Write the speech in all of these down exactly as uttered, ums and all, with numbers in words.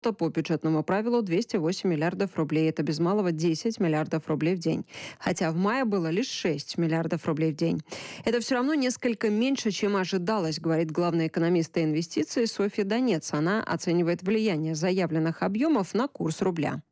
по бюджетному правилу двести восемь миллиардов рублей. Это без малого десять миллиардов рублей в день. Хотя в мае было лишь шесть миллиардов рублей в день. Это все равно несколько меньше, чем ожидалось, говорит главный экономист инвестиций Софья Донец. Она оценивает влияние заявленных объемов на курс рубля.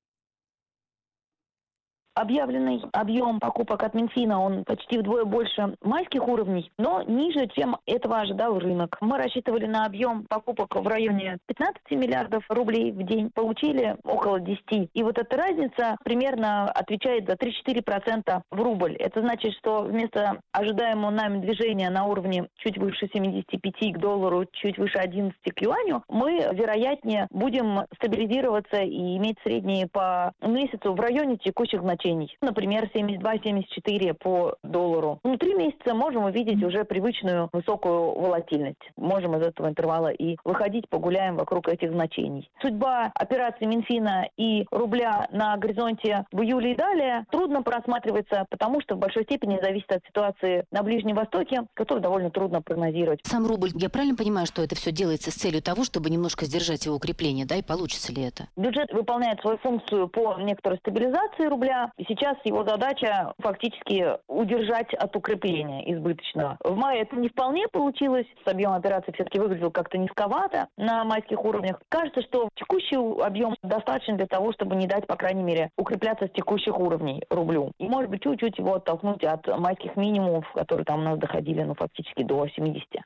Объявленный объем покупок от Минфина, он почти вдвое больше майских уровней, но ниже, чем этого ожидал рынок. Мы рассчитывали на объем покупок в районе пятнадцати миллиардов рублей в день, получили около десяти. И вот эта разница примерно отвечает за три-четыре процента в рубль. Это значит, что вместо ожидаемого нами движения на уровне чуть выше семидесяти пяти к доллару, чуть выше одиннадцати к юаню, мы, вероятнее, будем стабилизироваться и иметь средние по месяцу в районе текущих значений. Например, семьдесят два - семьдесят четыре по доллару. Внутри месяца можем увидеть уже привычную высокую волатильность. Можем из этого интервала и выходить, погуляем вокруг этих значений. Судьба операций Минфина и рубля на горизонте в июле и далее трудно просматривается, потому что в большой степени зависит от ситуации на Ближнем Востоке, которую довольно трудно прогнозировать. Сам рубль, я правильно понимаю, что это все делается с целью того, чтобы немножко сдержать его укрепление, да, и получится ли это? Бюджет выполняет свою функцию по некоторой стабилизации рубля. И сейчас его задача фактически удержать от укрепления избыточного. В мае это не вполне получилось. Объем операций все-таки выглядел как-то низковато на майских уровнях. Кажется, что текущий объем достаточно для того, чтобы не дать, по крайней мере, укрепляться с текущих уровней рублю. И, может быть, чуть-чуть его оттолкнуть от майских минимумов, которые там у нас доходили, ну, фактически до семидесяти.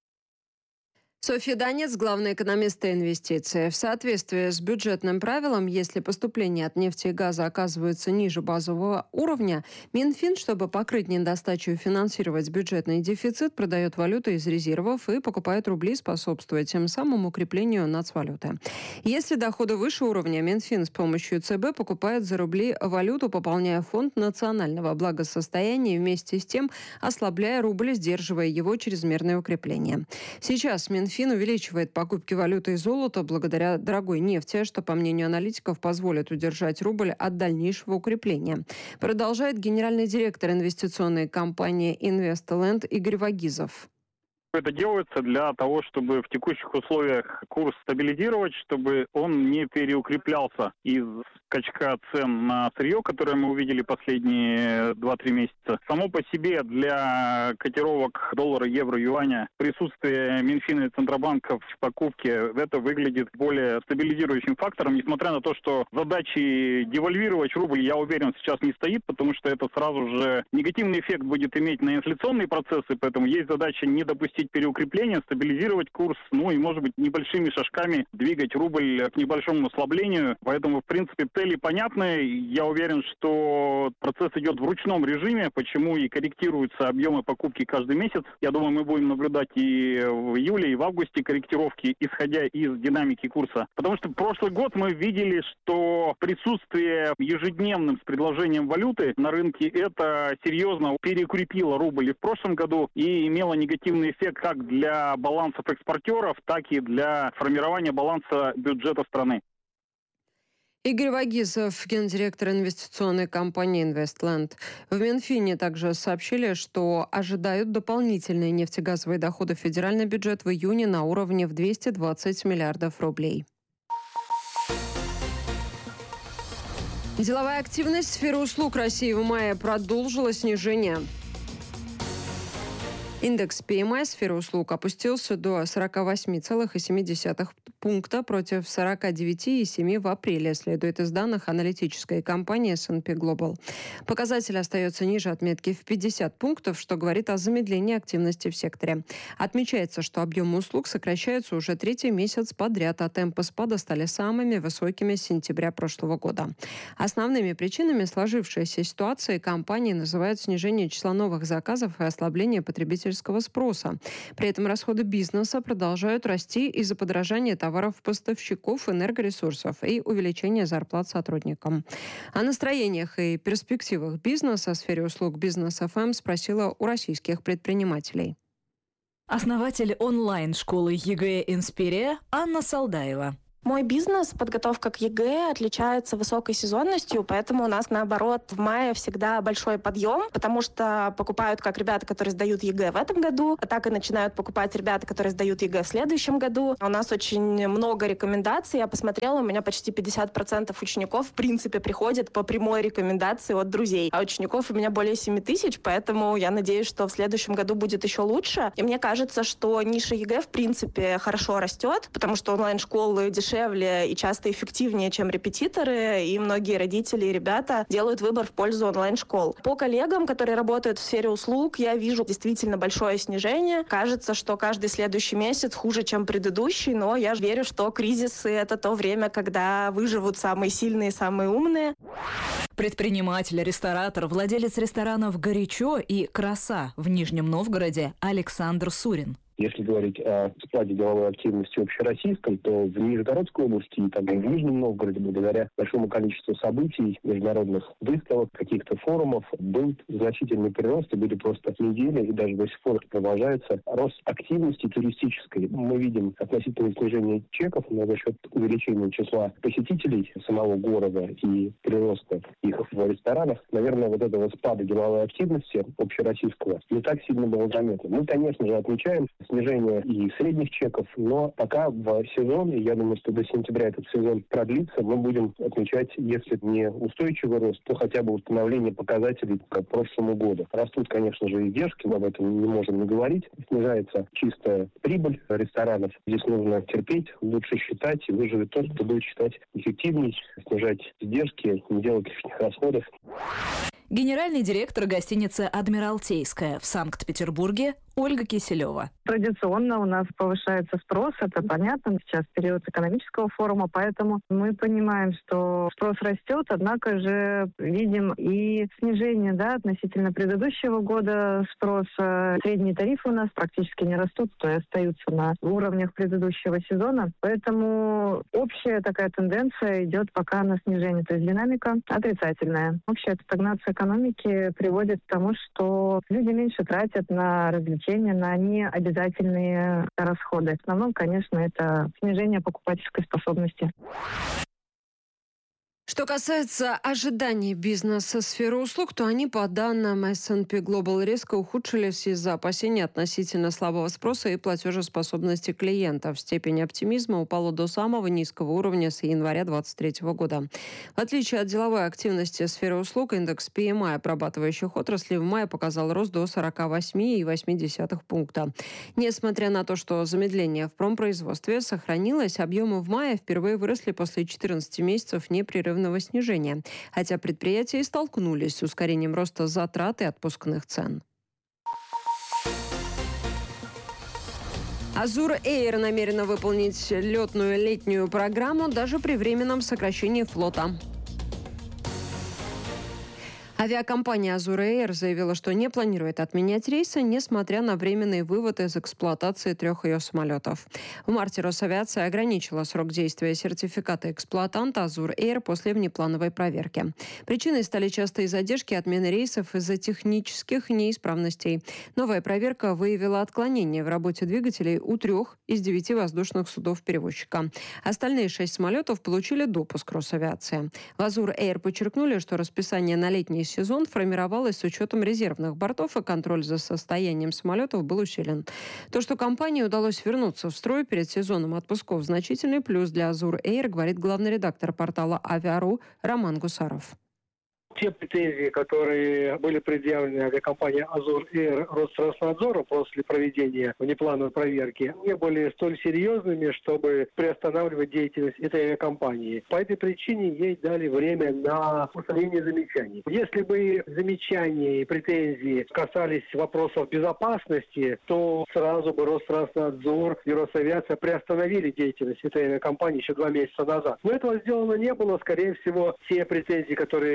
Софья Донец, главный экономист инвестиций. В соответствии с бюджетным правилом, если поступления от нефти и газа оказываются ниже базового уровня, Минфин, чтобы покрыть недостачу и финансировать бюджетный дефицит, продает валюту из резервов и покупает рубли, способствуя тем самым укреплению нацвалюты. Если доходы выше уровня, Минфин с помощью ЦБ покупает за рубли валюту, пополняя фонд национального благосостояния и вместе с тем ослабляя рубль, сдерживая его чрезмерное укрепление. Сейчас Минфин Минфин увеличивает покупки валюты и золота благодаря дорогой нефти, что, по мнению аналитиков, позволит удержать рубль от дальнейшего укрепления. Продолжает генеральный директор инвестиционной компании «Инвестленд» Игорь Вагизов. Это делается для того, чтобы в текущих условиях курс стабилизировать, чтобы он не переукреплялся из скачка цен на сырье, которое мы увидели последние два-три месяца. Само по себе для котировок доллара, евро, юаня присутствие Минфина и Центробанков в покупке это выглядит более стабилизирующим фактором, несмотря на то, что задачи девальвировать рубль, я уверен, сейчас не стоит, потому что это сразу же негативный эффект будет иметь на инфляционные процессы, поэтому есть задача не допустить переукрепления, стабилизировать курс, ну и, может быть, небольшими шажками двигать рубль к небольшому ослаблению. Поэтому, в принципе, цели понятны. Я уверен, что процесс идет в ручном режиме, почему и корректируются объемы покупки каждый месяц. Я думаю, мы будем наблюдать и в июле, и в августе корректировки, исходя из динамики курса. Потому что прошлый год мы видели, что присутствие ежедневным с предложением валюты на рынке это серьезно переукрепило рубль и в прошлом году и имело негативный эффект как для балансов экспортеров, так и для формирования баланса бюджета страны. Игорь Вагизов, гендиректор инвестиционной компании «Инвестленд». В Минфине также сообщили, что ожидают дополнительные нефтегазовые доходы в федеральный бюджет в июне на уровне в двести двадцать миллиардов рублей. Деловая активность в сфере услуг России в мае продолжила снижение. Индекс пи эм ай сферы услуг опустился до сорок восемь целых семь десятых пункта против сорок девять целых семь десятых в апреле, следует из данных аналитической компании эс энд пи Global. Показатель остается ниже отметки в пятьдесят пунктов, что говорит о замедлении активности в секторе. Отмечается, что объемы услуг сокращаются уже третий месяц подряд, а темпы спада стали самыми высокими с сентября прошлого года. Основными причинами сложившейся ситуации компании называют снижение числа новых заказов и ослабление потребительского спроса. При этом расходы бизнеса продолжают расти из-за подорожания товаров поставщиков энергоресурсов и увеличения зарплат сотрудникам. О настроениях и перспективах бизнеса в сфере услуг «Бизнес эф эм» спросила у российских предпринимателей. Основатель онлайн-школы ЕГЭ «Инспирия» Анна Салдаева. Мой бизнес, подготовка к ЕГЭ, отличается высокой сезонностью, поэтому у нас, наоборот, в мае всегда большой подъем, потому что покупают как ребята, которые сдают ЕГЭ в этом году, а так и начинают покупать ребята, которые сдают ЕГЭ в следующем году. У нас очень много рекомендаций. Я посмотрела, у меня почти пятьдесят процентов учеников, в принципе, приходят по прямой рекомендации от друзей. А учеников у меня более семь тысяч, поэтому я надеюсь, что в следующем году будет еще лучше. И мне кажется, что ниша ЕГЭ, в принципе, хорошо растет, потому что онлайн-школы дешевле и часто эффективнее, чем репетиторы, и многие родители и ребята делают выбор в пользу онлайн-школ. По коллегам, которые работают в сфере услуг, я вижу действительно большое снижение. Кажется, что каждый следующий месяц хуже, чем предыдущий, но я верю, что кризисы — это то время, когда выживут самые сильные, самые умные. Предприниматель, ресторатор, владелец ресторанов «Горячо» и «Краса» в Нижнем Новгороде Александр Сурин. Если говорить о спаде деловой активности общероссийской, то в Нижегородской области и там, и в Нижнем Новгороде, благодаря большому количеству событий, международных выставок, каких-то форумов, был значительный прирост, и были просто недели, и даже до сих пор продолжается рост активности туристической. Мы видим относительное снижение чеков, но за счет увеличения числа посетителей самого города и прироста их в ресторанах, наверное, вот этого спада деловой активности общероссийского не так сильно было заметно. Мы, конечно же, отмечаем снижение и средних чеков, но пока в сезон, и я думаю, что до сентября этот сезон продлится, мы будем отмечать, если не устойчивый рост, то хотя бы установление показателей к прошлому году. Растут, конечно же, издержки, мы об этом не можем не говорить. Снижается чистая прибыль ресторанов. Здесь нужно терпеть, лучше считать, и выживет тот, кто будет считать эффективней, снижать издержки, не делать лишних расходов. Генеральный директор гостиницы «Адмиралтейская» в Санкт-Петербурге Ольга Киселева. Традиционно у нас повышается спрос, это понятно, сейчас период экономического форума, поэтому мы понимаем, что спрос растет, однако же видим и снижение, да, относительно предыдущего года спроса. Средние тарифы у нас практически не растут, то есть остаются на уровнях предыдущего сезона, поэтому общая такая тенденция идет пока на снижение, то есть динамика отрицательная. Общая стагнация экономики приводит к тому, что люди меньше тратят на развлечения, на необязательные расходы. В основном, конечно, это снижение покупательской способности. Что касается ожиданий бизнеса сферы услуг, то они, по данным эс энд пи Global, резко ухудшились из-за опасений относительно слабого спроса и платежеспособности клиентов. Степень оптимизма упала до самого низкого уровня с января две тысячи двадцать третьего года. В отличие от деловой активности сферы услуг, индекс пи эм ай, обрабатывающих отрасли, в мае показал рост до сорок восемь целых восемь десятых пункта. Несмотря на то, что замедление в промпроизводстве сохранилось, объемы в мае впервые выросли после четырнадцати месяцев непрерывного снижения, хотя предприятия и столкнулись с ускорением роста затрат и отпускных цен. Azur Air намерена выполнить летную летнюю программу даже при временном сокращении флота. Авиакомпания Azur Air заявила, что не планирует отменять рейсы, несмотря на временный вывод из эксплуатации трех ее самолетов. В марте Росавиация ограничила срок действия сертификата эксплуатанта Azur Air после внеплановой проверки. Причиной стали частые задержки отмены рейсов из-за технических неисправностей. Новая проверка выявила отклонения в работе двигателей у трех из девяти воздушных судов-перевозчика. Остальные шесть самолетов получили допуск Росавиации. В Azur Air подчеркнули, что расписание на летний сезон формировалось с учетом резервных бортов, и контроль за состоянием самолетов был усилен. То, что компании удалось вернуться в строй перед сезоном отпусков, значительный плюс для Azur Air, говорит главный редактор портала Авиа.ру Роман Гусаров. Те претензии, которые были предъявлены авиакомпании Azur Air Ространснадзору после проведения внеплановой проверки, не были столь серьезными, чтобы приостанавливать деятельность этой авиакомпании. По этой причине ей дали время на устранение замечаний. Если бы замечания и претензии касались вопросов безопасности, то сразу бы Ространснадзор и Росавиация приостановили деятельность этой авиакомпании еще два месяца назад. Но этого сделано не было. Скорее всего, все претензии, которые предъявляли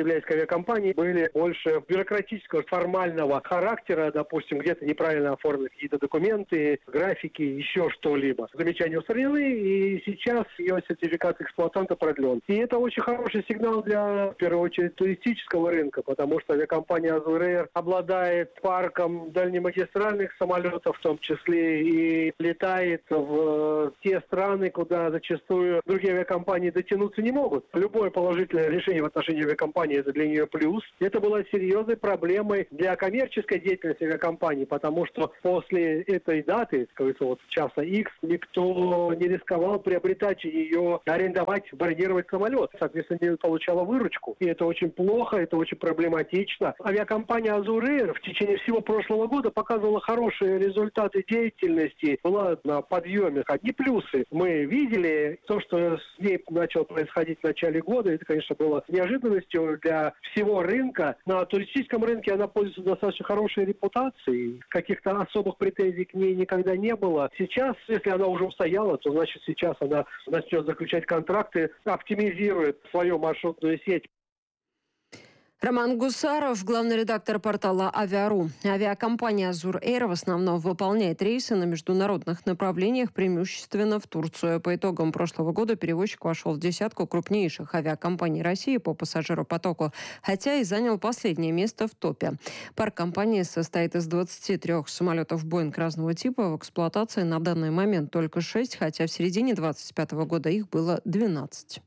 подразделяющих авиакомпаний были больше бюрократического, формального характера, допустим, где-то неправильно оформлены какие-то документы, графики, еще что-либо. Замечания устранены, и сейчас ее сертификат эксплуатанта продлен. И это очень хороший сигнал для, в первую очередь, туристического рынка, потому что авиакомпания Azur Air обладает парком дальнемагистральных самолетов, в том числе, и летает в те страны, куда зачастую другие авиакомпании дотянуться не могут. Любое положительное решение в отношении авиакомпании – это для нее плюс. Это было серьезной проблемой для коммерческой деятельности авиакомпании, потому что после этой даты, как говорится, вот часа X, никто не рисковал приобретать ее, арендовать, бронировать самолет. Соответственно, не получала выручку. И это очень плохо, это очень проблематично. Авиакомпания Azur Air в течение всего прошлого года показывала хорошие результаты деятельности, была на подъеме. Одни плюсы мы видели. То, что с ней начало происходить в начале года, это, конечно, было неожиданностью для всего рынка. На туристическом рынке она пользуется достаточно хорошей репутацией. Каких-то особых претензий к ней никогда не было. Сейчас, если она уже устояла, то значит сейчас она начнет заключать контракты, оптимизирует свою маршрутную сеть. Роман Гусаров, главный редактор портала Авиару. Авиакомпания Azur Air в основном выполняет рейсы на международных направлениях, преимущественно в Турцию. По итогам прошлого года перевозчик вошел в десятку крупнейших авиакомпаний России по пассажиропотоку, хотя и занял последнее место в топе. Парк компании состоит из двадцати трёх самолетов Boeing разного типа. В эксплуатации на данный момент только шесть, хотя в середине двадцать пятого года их было двенадцать.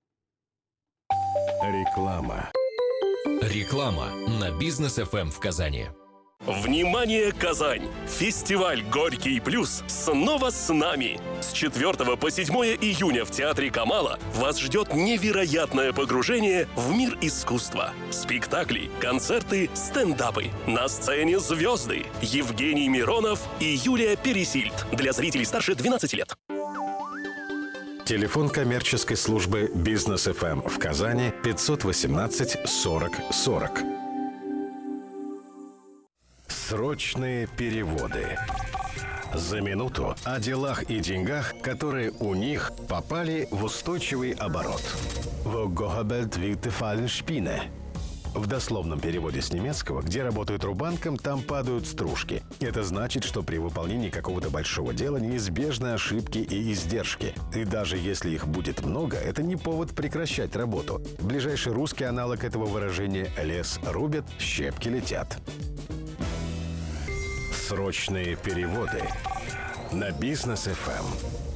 Реклама. Реклама на Бизнес эф эм в Казани. Внимание, Казань! Фестиваль «Горький плюс» снова с нами! С четвёртого по седьмое июня в Театре Камала вас ждет невероятное погружение в мир искусства. Спектакли, концерты, стендапы. На сцене звезды Евгений Миронов и Юлия Пересильд. Для зрителей старше двенадцати лет. Телефон коммерческой службы Бизнес эф эм в Казани пятьсот восемнадцать сорок сорок. Срочные переводы. За минуту о делах и деньгах, которые у них попали в устойчивый оборот. В дословном переводе с немецкого, где работают рубанком, там падают стружки. Это значит, что при выполнении какого-то большого дела неизбежны ошибки и издержки. И даже если их будет много, это не повод прекращать работу. Ближайший русский аналог этого выражения «лес рубят, щепки летят». Срочные переводы на Бизнес эф эм.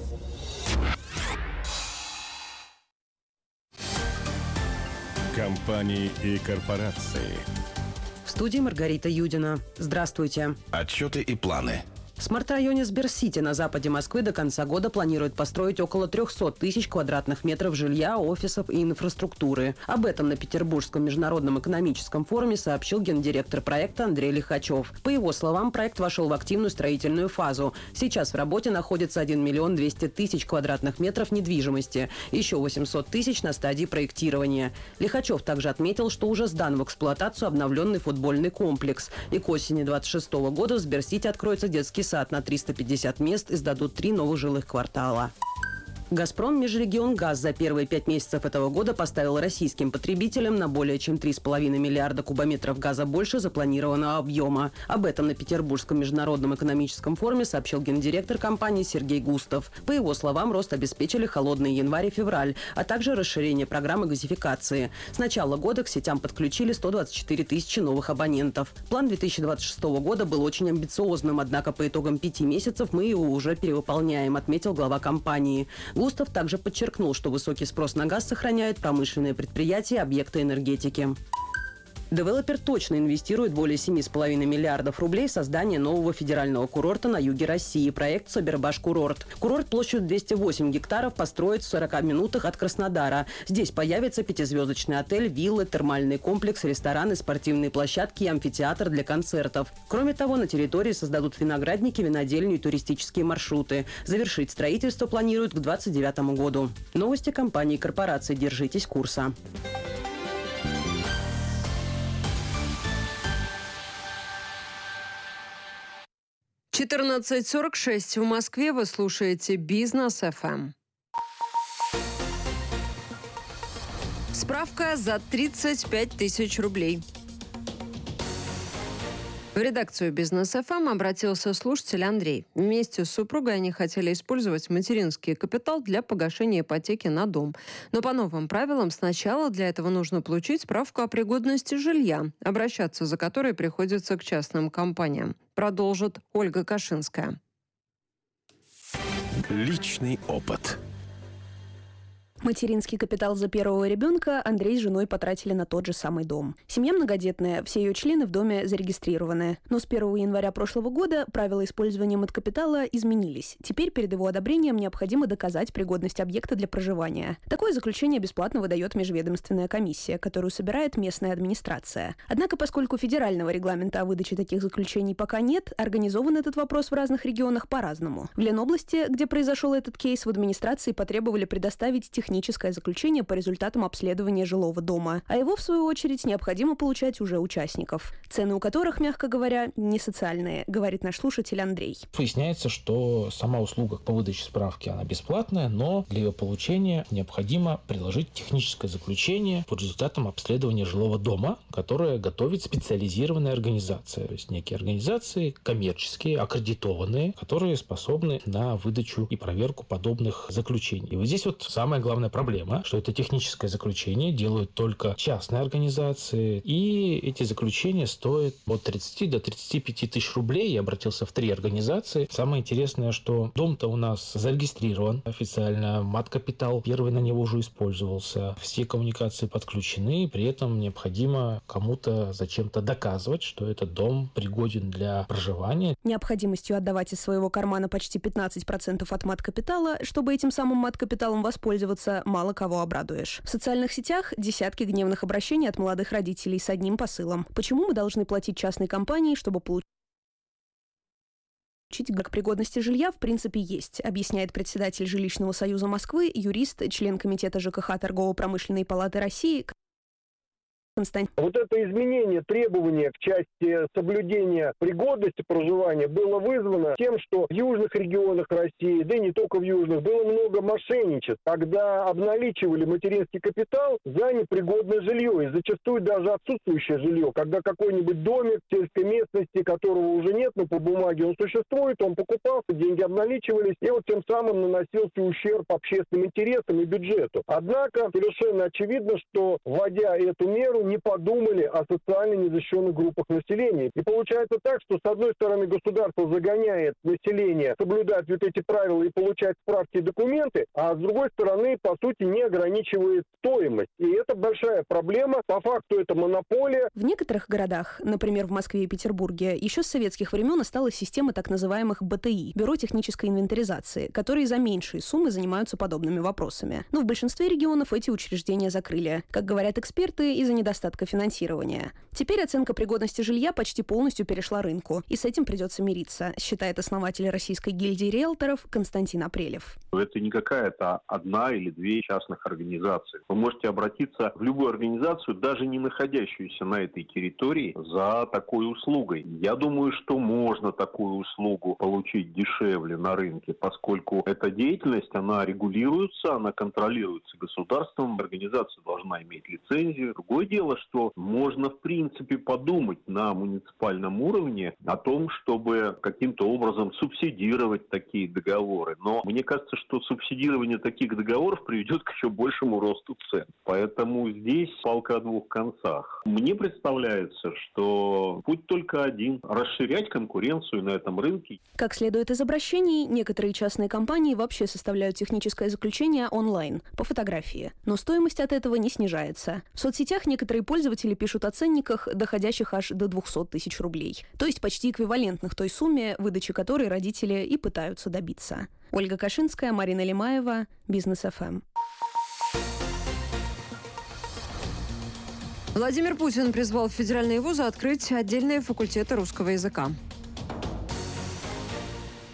Компании и корпорации. В студии Маргарита Юдина. Здравствуйте. Отчеты и планы. В смарт-районе Сберсити на западе Москвы до конца года планируют построить около трехсот тысяч квадратных метров жилья, офисов и инфраструктуры. Об этом на Петербургском международном экономическом форуме сообщил гендиректор проекта Андрей Лихачев. По его словам, проект вошел в активную строительную фазу. Сейчас в работе находится один миллион двести тысяч квадратных метров недвижимости, еще восемьсот тысяч на стадии проектирования. Лихачев также отметил, что уже сдан в эксплуатацию обновленный футбольный комплекс. И к осени двадцать шестого года в Сберсити откроется детский сад на триста пятьдесят мест и сдадут три новых жилых квартала. «Газпром» Межрегионгаз за первые пять месяцев этого года поставил российским потребителям на более чем три с половиной миллиарда кубометров газа больше запланированного объема. Об этом на Петербургском международном экономическом форуме сообщил гендиректор компании Сергей Густов. По его словам, рост обеспечили холодный январь и февраль, а также расширение программы газификации. С начала года к сетям подключили сто двадцать четыре тысячи новых абонентов. План две тысячи двадцать шестого года был очень амбициозным, однако по итогам пяти месяцев мы его уже перевыполняем, отметил глава компании. Густав также подчеркнул, что высокий спрос на газ сохраняет промышленные предприятия и объекты энергетики. Девелопер точно инвестирует более семи с половиной миллиардов рублей в создание нового федерального курорта на юге России. Проект «Собербаш-курорт». Курорт площадью двести восемь гектаров построят в сорока минутах от Краснодара. Здесь появится пятизвездочный отель, виллы, термальный комплекс, рестораны, спортивные площадки и амфитеатр для концертов. Кроме того, на территории создадут виноградники, винодельню и туристические маршруты. Завершить строительство планируют к двадцать девятому году. Новости компании и корпорации. Держитесь курса. четырнадцать сорок шесть в Москве. Вы слушаете Бизнес эф эм. Справка за тридцать пять тысяч рублей. В редакцию «Бизнес эф эм» обратился слушатель Андрей. Вместе с супругой они хотели использовать материнский капитал для погашения ипотеки на дом. Но по новым правилам сначала для этого нужно получить справку о пригодности жилья, обращаться за которой приходится к частным компаниям. Продолжит Ольга Кашинская. Личный опыт. Материнский капитал за первого ребенка Андрей с женой потратили на тот же самый дом. Семья многодетная, все ее члены в доме зарегистрированы. Но с первого января прошлого года правила использования маткапитала изменились. Теперь перед его одобрением необходимо доказать пригодность объекта для проживания. Такое заключение бесплатно выдает межведомственная комиссия, которую собирает местная администрация. Однако, поскольку федерального регламента о выдаче таких заключений пока нет, организован этот вопрос в разных регионах по-разному. В Ленобласти, где произошел этот кейс, в администрации потребовали предоставить техническое техническое заключение по результатам обследования жилого дома, а его, в свою очередь, необходимо получать уже участников, цены у которых, мягко говоря, не социальные, говорит наш слушатель Андрей. Выясняется, что сама услуга по выдаче справки, она бесплатная, но для ее получения необходимо приложить техническое заключение по результатам обследования жилого дома, которое готовит специализированная организация, то есть некие организации коммерческие, аккредитованные, которые способны на выдачу и проверку подобных заключений. И вот здесь вот самое главное проблема, что это техническое заключение делают только частные организации, и эти заключения стоят от тридцати до тридцати пяти тысяч рублей. Я обратился в три организации. Самое интересное, что дом-то у нас зарегистрирован официально, мат-капитал первый на него уже использовался, все коммуникации подключены, при этом необходимо кому-то зачем-то доказывать, что этот дом пригоден для проживания. Необходимостью отдавать из своего кармана почти пятнадцать процентов от мат-капитала, чтобы этим самым мат-капиталом воспользоваться, мало кого обрадуешь. В социальных сетях десятки гневных обращений от молодых родителей с одним посылом. Почему мы должны платить частной компании, чтобы получить к пригодности жилья в принципе есть, объясняет председатель Жилищного союза Москвы, юрист, член комитета ЖКХ Торгово-промышленной палаты России Константин. Вот это изменение требования в части соблюдения пригодности проживания было вызвано тем, что в южных регионах России, да и не только в южных, было много мошенничеств, когда обналичивали материнский капитал за непригодное жилье, и зачастую даже отсутствующее жилье, когда какой-нибудь домик в сельской местности, которого уже нет, но по бумаге он существует, он покупался, деньги обналичивались, и вот тем самым наносился ущерб общественным интересам и бюджету. Однако совершенно очевидно, что, вводя эту меру, не подумали о социально незащищенных группах населения. И получается так, что с одной стороны государство загоняет население соблюдать вот эти правила и получать справки и документы, а с другой стороны, по сути, не ограничивает стоимость. И это большая проблема. По факту это монополия. В некоторых городах, например, в Москве и Петербурге, еще с советских времен осталась система так называемых бэ тэ и – Бюро технической инвентаризации, которые за меньшие суммы занимаются подобными вопросами. Но в большинстве регионов эти учреждения закрыли. Как говорят эксперты, из-за недостатка недостатка финансирования. Теперь оценка пригодности жилья почти полностью перешла рынку, и с этим придется мириться, считает основатель Российской гильдии риэлторов Константин Апрелев. Это не какая-то одна или две частных организации. Вы можете обратиться в любую организацию, даже не находящуюся на этой территории, за такой услугой. Я думаю, что можно такую услугу получить дешевле на рынке, поскольку эта деятельность, она регулируется, она контролируется государством, организация должна иметь лицензию. Другое дело, что можно в принципе подумать на муниципальном уровне о том, чтобы каким-то образом субсидировать такие договоры. Но мне кажется, что субсидирование таких договоров приведет к еще большему росту цен. Поэтому здесь палка о двух концах. Мне представляется, что путь только один – расширять конкуренцию на этом рынке. Как следует из обращений, некоторые частные компании вообще составляют техническое заключение онлайн, по фотографии. Но стоимость от этого не снижается. В соцсетях некоторые пользователи пишут о ценниках, доходящих аж до двухсот тысяч рублей. То есть почти эквивалентных той сумме, выдачи которой родители и пытаются добиться. Ольга Кашинская, Марина Лимаева, Бизнес эф эм. Владимир Путин призвал федеральные вузы открыть отдельные факультеты русского языка.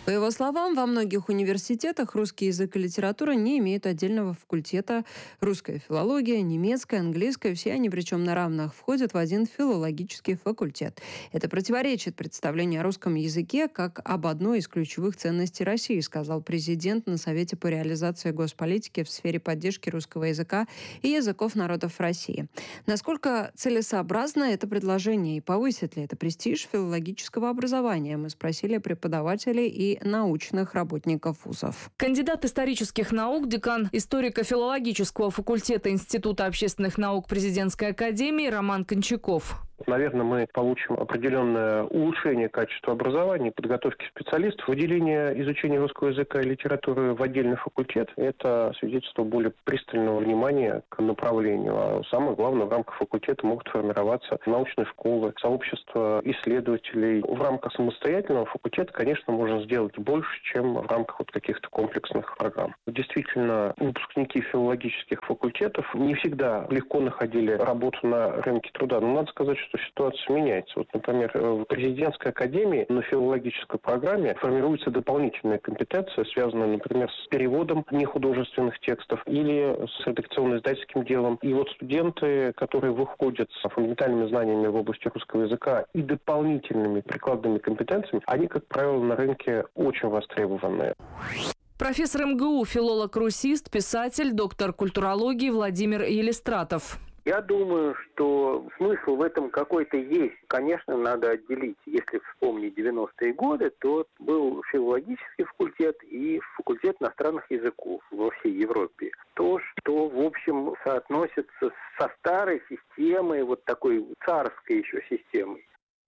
По его словам, во многих университетах русский язык и литература не имеют отдельного факультета. Русская филология, немецкая, английская, все они, причем на равных, входят в один филологический факультет. Это противоречит представлению о русском языке как об одной из ключевых ценностей России, сказал президент на Совете по реализации госполитики в сфере поддержки русского языка и языков народов России. Насколько целесообразно это предложение и повысит ли это престиж филологического образования, мы спросили преподавателей и научных работников вузов. Кандидат исторических наук, декан историко-филологического факультета Института общественных наук Президентской академии Роман Кончаков. Наверное, мы получим определенное улучшение качества образования и подготовки специалистов. Выделение изучения русского языка и литературы в отдельный факультет – это свидетельство более пристального внимания к направлению. А самое главное, в рамках факультета могут формироваться научные школы, сообщества исследователей. В рамках самостоятельного факультета, конечно, можно сделать больше, чем в рамках вот каких-то комплексных программ. Действительно, выпускники филологических факультетов не всегда легко находили работу на рынке труда. Но надо сказать, что ситуация меняется. Вот, например, в президентской академии на филологической программе формируется дополнительная компетенция, связанная, например, с переводом нехудожественных текстов или с редакционно-издательским делом. И вот студенты, которые выходят с фундаментальными знаниями в области русского языка и дополнительными прикладными компетенциями, они, как правило, на рынке очень востребованные. Профессор эм гэ у, филолог-русист, писатель, доктор культурологии Владимир Елистратов. Я думаю, что смысл в этом какой-то есть. Конечно, надо отделить. Если вспомнить девяностые годы, то был филологический факультет и факультет иностранных языков во всей Европе. То, что, в общем, соотносится со старой системой, вот такой царской еще системой.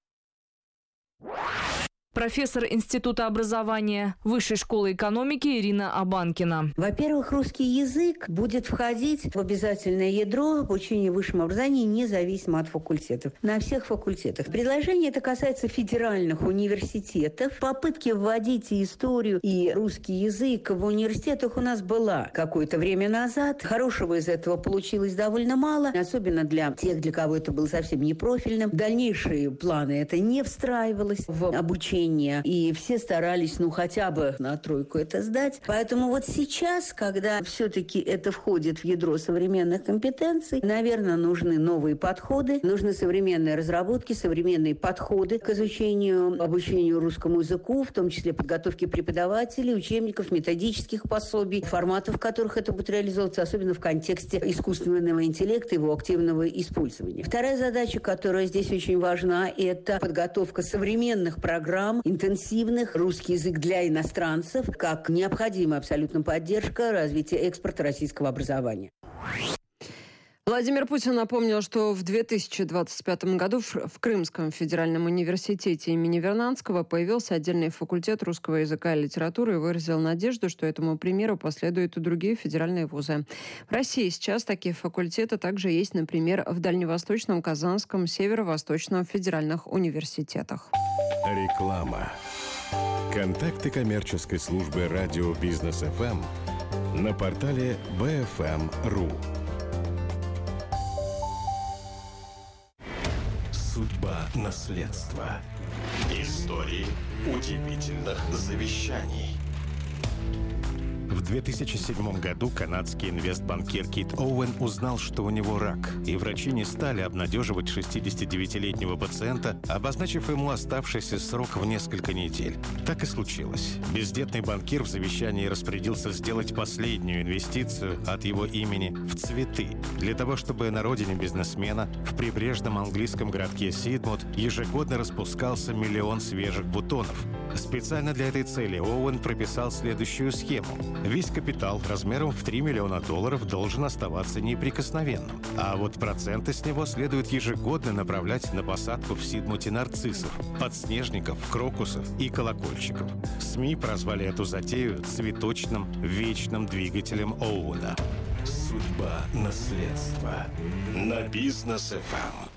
Профессор Института образования Высшей школы экономики Ирина Абанкина. Во-первых, русский язык будет входить в обязательное ядро обучения в высшем образовании независимо от факультетов. На всех факультетах. Предложение это касается федеральных университетов. Попытки вводить и историю, и русский язык в университетах у нас была какое-то время назад. Хорошего из этого получилось довольно мало, особенно для тех, для кого это было совсем не профильным. В дальнейшие планы это не встраивалось в обучение. И все старались, ну, хотя бы на тройку это сдать. Поэтому вот сейчас, когда все-таки это входит в ядро современных компетенций, наверное, нужны новые подходы, нужны современные разработки, современные подходы к изучению, обучению русскому языку, в том числе подготовке преподавателей, учебников, методических пособий, форматов, в которых это будет реализовываться, особенно в контексте искусственного интеллекта и его активного использования. Вторая задача, которая здесь очень важна, это подготовка современных программ, интенсивных, русский язык для иностранцев, как необходимая абсолютно поддержка развития экспорта российского образования. Владимир Путин напомнил, что в две тысячи двадцать пятом году в Крымском федеральном университете имени Вернадского появился отдельный факультет русского языка и литературы и выразил надежду, что этому примеру последуют и другие федеральные вузы. В России сейчас такие факультеты также есть, например, в Дальневосточном, Казанском, Северо-Восточном федеральных университетах. Реклама. Контакты коммерческой службы радио Бизнес эф эм на портале бэ эф эм точка ру. Судьба наследства. Истории удивительных завещаний. В две тысячи седьмом году канадский инвестбанкир Кит Оуэн узнал, что у него рак, и врачи не стали обнадеживать шестидесятидевятилетнего пациента, обозначив ему оставшийся срок в несколько недель. Так и случилось. Бездетный банкир в завещании распорядился сделать последнюю инвестицию от его имени в цветы, для того, чтобы на родине бизнесмена в прибрежном английском городке Сидмут ежегодно распускался миллион свежих бутонов. Специально для этой цели Оуэн прописал следующую схему. Весь капитал размером в три миллиона долларов должен оставаться неприкосновенным. А вот проценты с него следует ежегодно направлять на посадку в Сидмуте нарциссов, подснежников, крокусов и колокольчиков. СМИ прозвали эту затею цветочным вечным двигателем Оуэна. Судьба наследства. На Бизнес эф эм.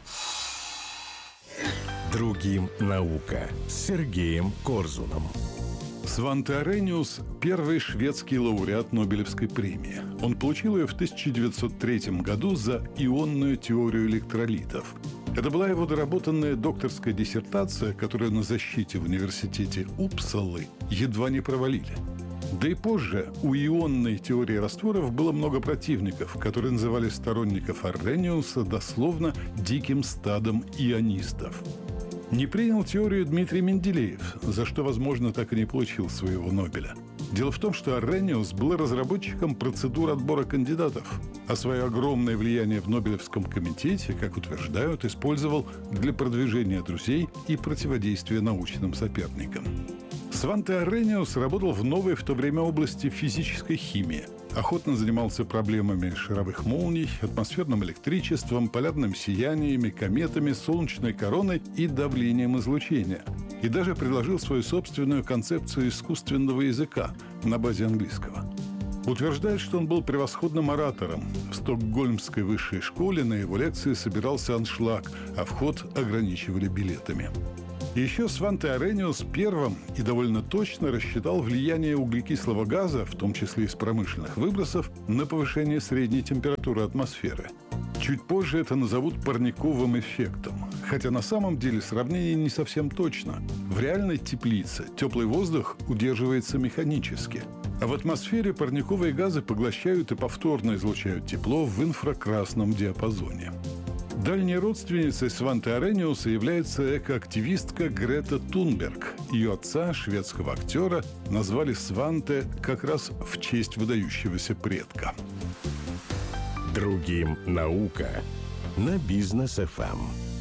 Другим наука с Сергеем Корзуном. Сванте Аррhenius – первый шведский лауреат Нобелевской премии. Он получил ее в тысяча девятьсот третьем году за ионную теорию электролитов. Это была его доработанная докторская диссертация, которую на защите в университете Упсалы едва не провалили. Да и позже у ионной теории растворов было много противников, которые называли сторонников Аррениуса дословно «диким стадом ионистов». Не принял теорию Дмитрий Менделеев, за что, возможно, так и не получил своего Нобеля. Дело в том, что Аррениус был разработчиком процедур отбора кандидатов, а свое огромное влияние в Нобелевском комитете, как утверждают, использовал для продвижения друзей и противодействия научным соперникам. Сванте Аррениус работал в новой в то время области физической химии. Охотно занимался проблемами шаровых молний, атмосферным электричеством, полярным сияниями, кометами, солнечной короной и давлением излучения. И даже предложил свою собственную концепцию искусственного языка на базе английского. Утверждает, что он был превосходным оратором. В Стокгольмской высшей школе на его лекции собирался аншлаг, а вход ограничивали билетами. Еще Сванте Аррениус первым и довольно точно рассчитал влияние углекислого газа, в том числе из промышленных выбросов, на повышение средней температуры атмосферы. Чуть позже это назовут парниковым эффектом. Хотя на самом деле сравнение не совсем точно. В реальной теплице теплый воздух удерживается механически. А в атмосфере парниковые газы поглощают и повторно излучают тепло в инфракрасном диапазоне. Дальней родственницей Сванте Аррениуса является экоактивистка Грета Тунберг. Ее отца, шведского актера, назвали Сванте как раз в честь выдающегося предка. Другим наука на Бизнес эф эм.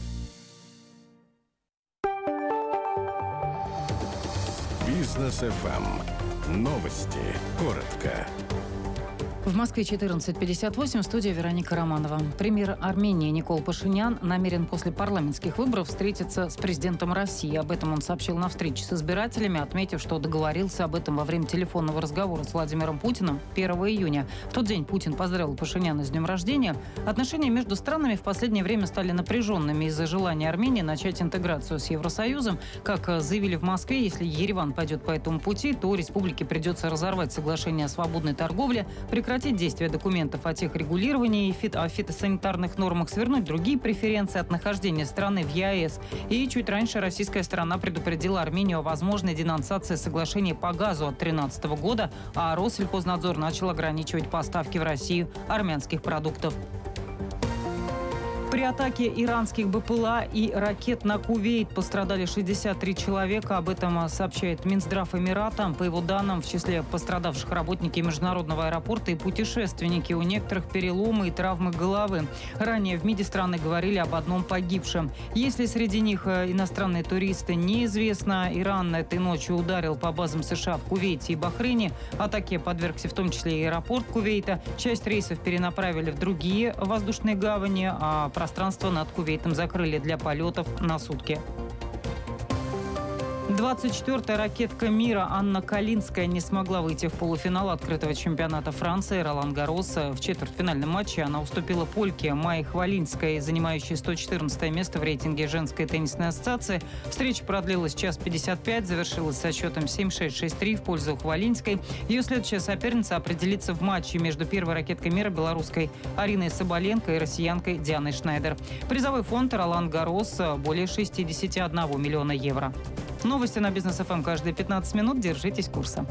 Бизнес эф эм. Новости. Коротко. В Москве четырнадцать пятьдесят восемь, студия Вероника Романова. Премьер Армении Никол Пашинян намерен после парламентских выборов встретиться с президентом России. Об этом он сообщил на встрече с избирателями, отметив, что договорился об этом во время телефонного разговора с Владимиром Путиным первого июня. В тот день Путин поздравил Пашиняна с днем рождения. Отношения между странами в последнее время стали напряженными из-за желания Армении начать интеграцию с Евросоюзом. Как заявили в Москве, если Ереван пойдет по этому пути, то республике придется разорвать соглашение о свободной торговле, прекратить действие документов о техрегулировании и о фитосанитарных нормах, свернуть другие преференции от нахождения страны в ЕАЭС. И чуть раньше российская сторона предупредила Армению о возможной денонсации соглашения по газу от две тысячи тринадцатого года, а Россельхознадзор начал ограничивать поставки в Россию армянских продуктов. При атаке иранских БПЛА и ракет на Кувейт пострадали шестьдесят три человека. Об этом сообщает Минздрав Эмирата. По его данным, в числе пострадавших работники международного аэропорта и путешественники. У некоторых переломы и травмы головы. Ранее в МИДе страны говорили об одном погибшем. Если среди них иностранные туристы, неизвестно. Иран этой ночью ударил по базам США в Кувейте и Бахрейне. Атаке подвергся в том числе и аэропорт Кувейта. Часть рейсов перенаправили в другие воздушные гавани, а пространство над Кувейтом закрыли для полетов на сутки. двадцать четвёртая ракетка мира Анна Калинская не смогла выйти в полуфинал открытого чемпионата Франции Ролан Гаррос. В четвертьфинальном матче она уступила польке Майе Хвалинской, занимающей сто четырнадцатое место в рейтинге женской теннисной ассоциации. Встреча продлилась час пятьдесят пять, завершилась со счетом семь шесть шесть три в пользу Хвалинской. Ее следующая соперница определится в матче между первой ракеткой мира белорусской Ариной Соболенко и россиянкой Дианой Шнайдер. Призовой фонд Ролан Гаррос более шестьдесят один миллиона евро. Новости на Бизнес эф эм каждые пятнадцать минут. Держитесь курса.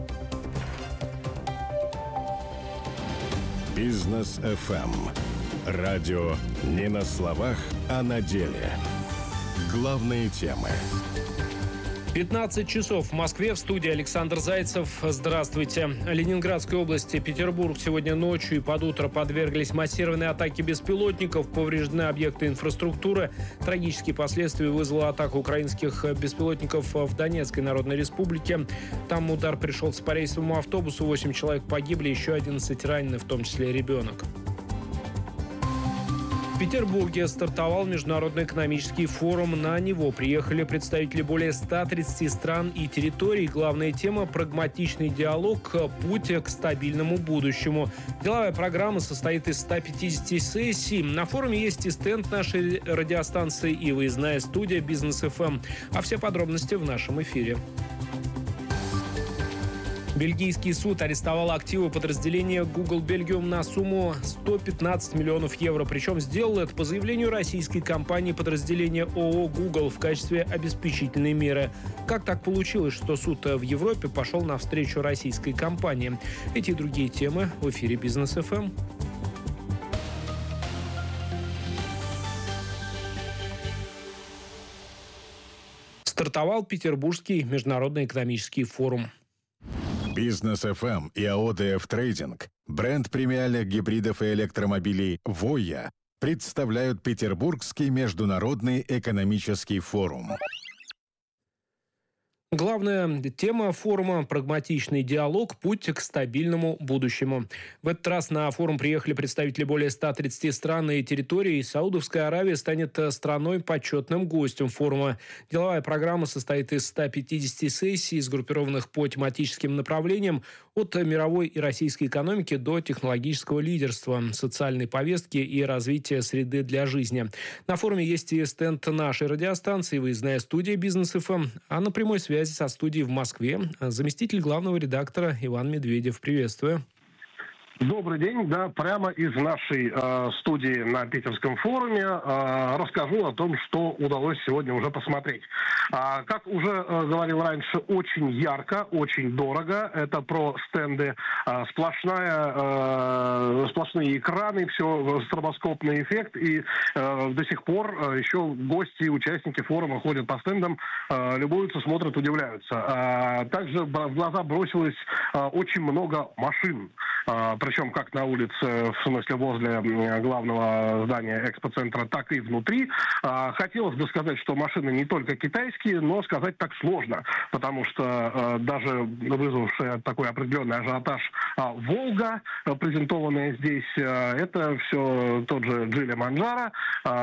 Бизнес эф эм. Радио не на словах, а на деле. Главные темы. пятнадцать часов в Москве, в студии Александр Зайцев. Здравствуйте. Ленинградской области, Петербург сегодня ночью и под утро подверглись массированной атаке беспилотников. Повреждены объекты инфраструктуры. Трагические последствия вызвала атака украинских беспилотников в Донецкой Народной Республике. Там удар пришелся по рейсовому автобусу. восемь человек погибли, еще одиннадцать ранены, в том числе ребенок. В Петербурге стартовал Международный экономический форум. На него приехали представители более ста тридцати стран и территорий. Главная тема – прагматичный диалог, путь к стабильному будущему. Деловая программа состоит из ста пятидесяти сессий. На форуме есть и стенд нашей радиостанции, и выездная студия Бизнес эф эм. А все подробности в нашем эфире. Бельгийский суд арестовал активы подразделения Google Belgium на сумму сто пятнадцать миллионов евро. Причем сделал это по заявлению российской компании подразделения ООО «Google» в качестве обеспечительной меры. Как так получилось, что суд в Европе пошел навстречу российской компании? Эти и другие темы в эфире «Бизнес эф эм». Стартовал Петербургский международный экономический форум. Бизнес эф эм и АО ди эф Трейдинг, бренд премиальных гибридов и электромобилей «Воя» представляют Петербургский международный экономический форум. Главная тема форума – прагматичный диалог, путь к стабильному будущему. В этот раз на форум приехали представители более ста тридцати стран и территорий. Саудовская Аравия станет страной почетным гостем форума. Деловая программа состоит из ста пятидесяти сессий, сгруппированных по тематическим направлениям, от мировой и российской экономики до технологического лидерства, социальной повестки и развития среды для жизни. На форуме есть и стенд нашей радиостанции, выездная студия «Бизнес эф эм», а на прямой связи со студией в Москве заместитель главного редактора Иван Медведев. Приветствую. Добрый день. Да, прямо из нашей э, студии на Питерском форуме э, расскажу о том, что удалось сегодня уже посмотреть. А, как уже э, говорил раньше, очень ярко, очень дорого. Это про стенды. Э, сплошная, э, сплошные экраны, все стробоскопный эффект. И э, до сих пор э, еще гости и участники форума ходят по стендам, э, любуются, смотрят, удивляются. А, также в глаза бросилось э, очень много машин. Э, Причем как на улице, в смысле возле главного здания экспоцентра, так и внутри. Хотелось бы сказать, что машины не только китайские, но сказать так сложно, потому что даже вызвавшая такой определенный ажиотаж «Волга», презентованная здесь, это все тот же Джили Манджаро,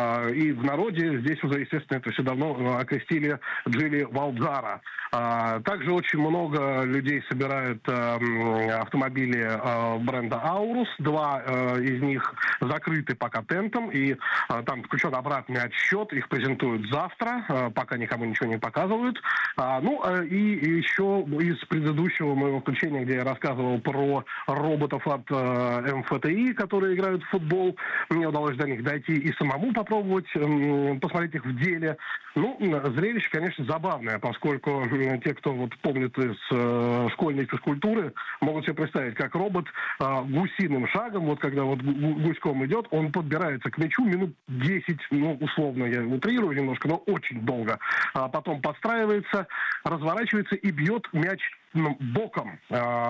и в народе здесь уже, естественно, это все давно окрестили Джили Валдзара. Также очень много людей собирают автомобили бренда Аурус. Два э, из них закрыты пока тентом, и э, там включен обратный отсчет. Их презентуют завтра, э, пока никому ничего не показывают. А, ну, э, и еще из предыдущего моего включения, где я рассказывал про роботов от э, эм эф тэ и, которые играют в футбол, мне удалось до них дойти и самому попробовать, э, посмотреть их в деле. Ну, зрелище, конечно, забавное, поскольку э, те, кто вот помнит из э, школьной физкультуры, могут себе представить, как робот э, гусиным шагом, вот когда вот гуськом идет, он подбирается к мячу минут десять, ну, условно, я утрирую немножко, но очень долго. А потом подстраивается, разворачивается и бьет мяч боком.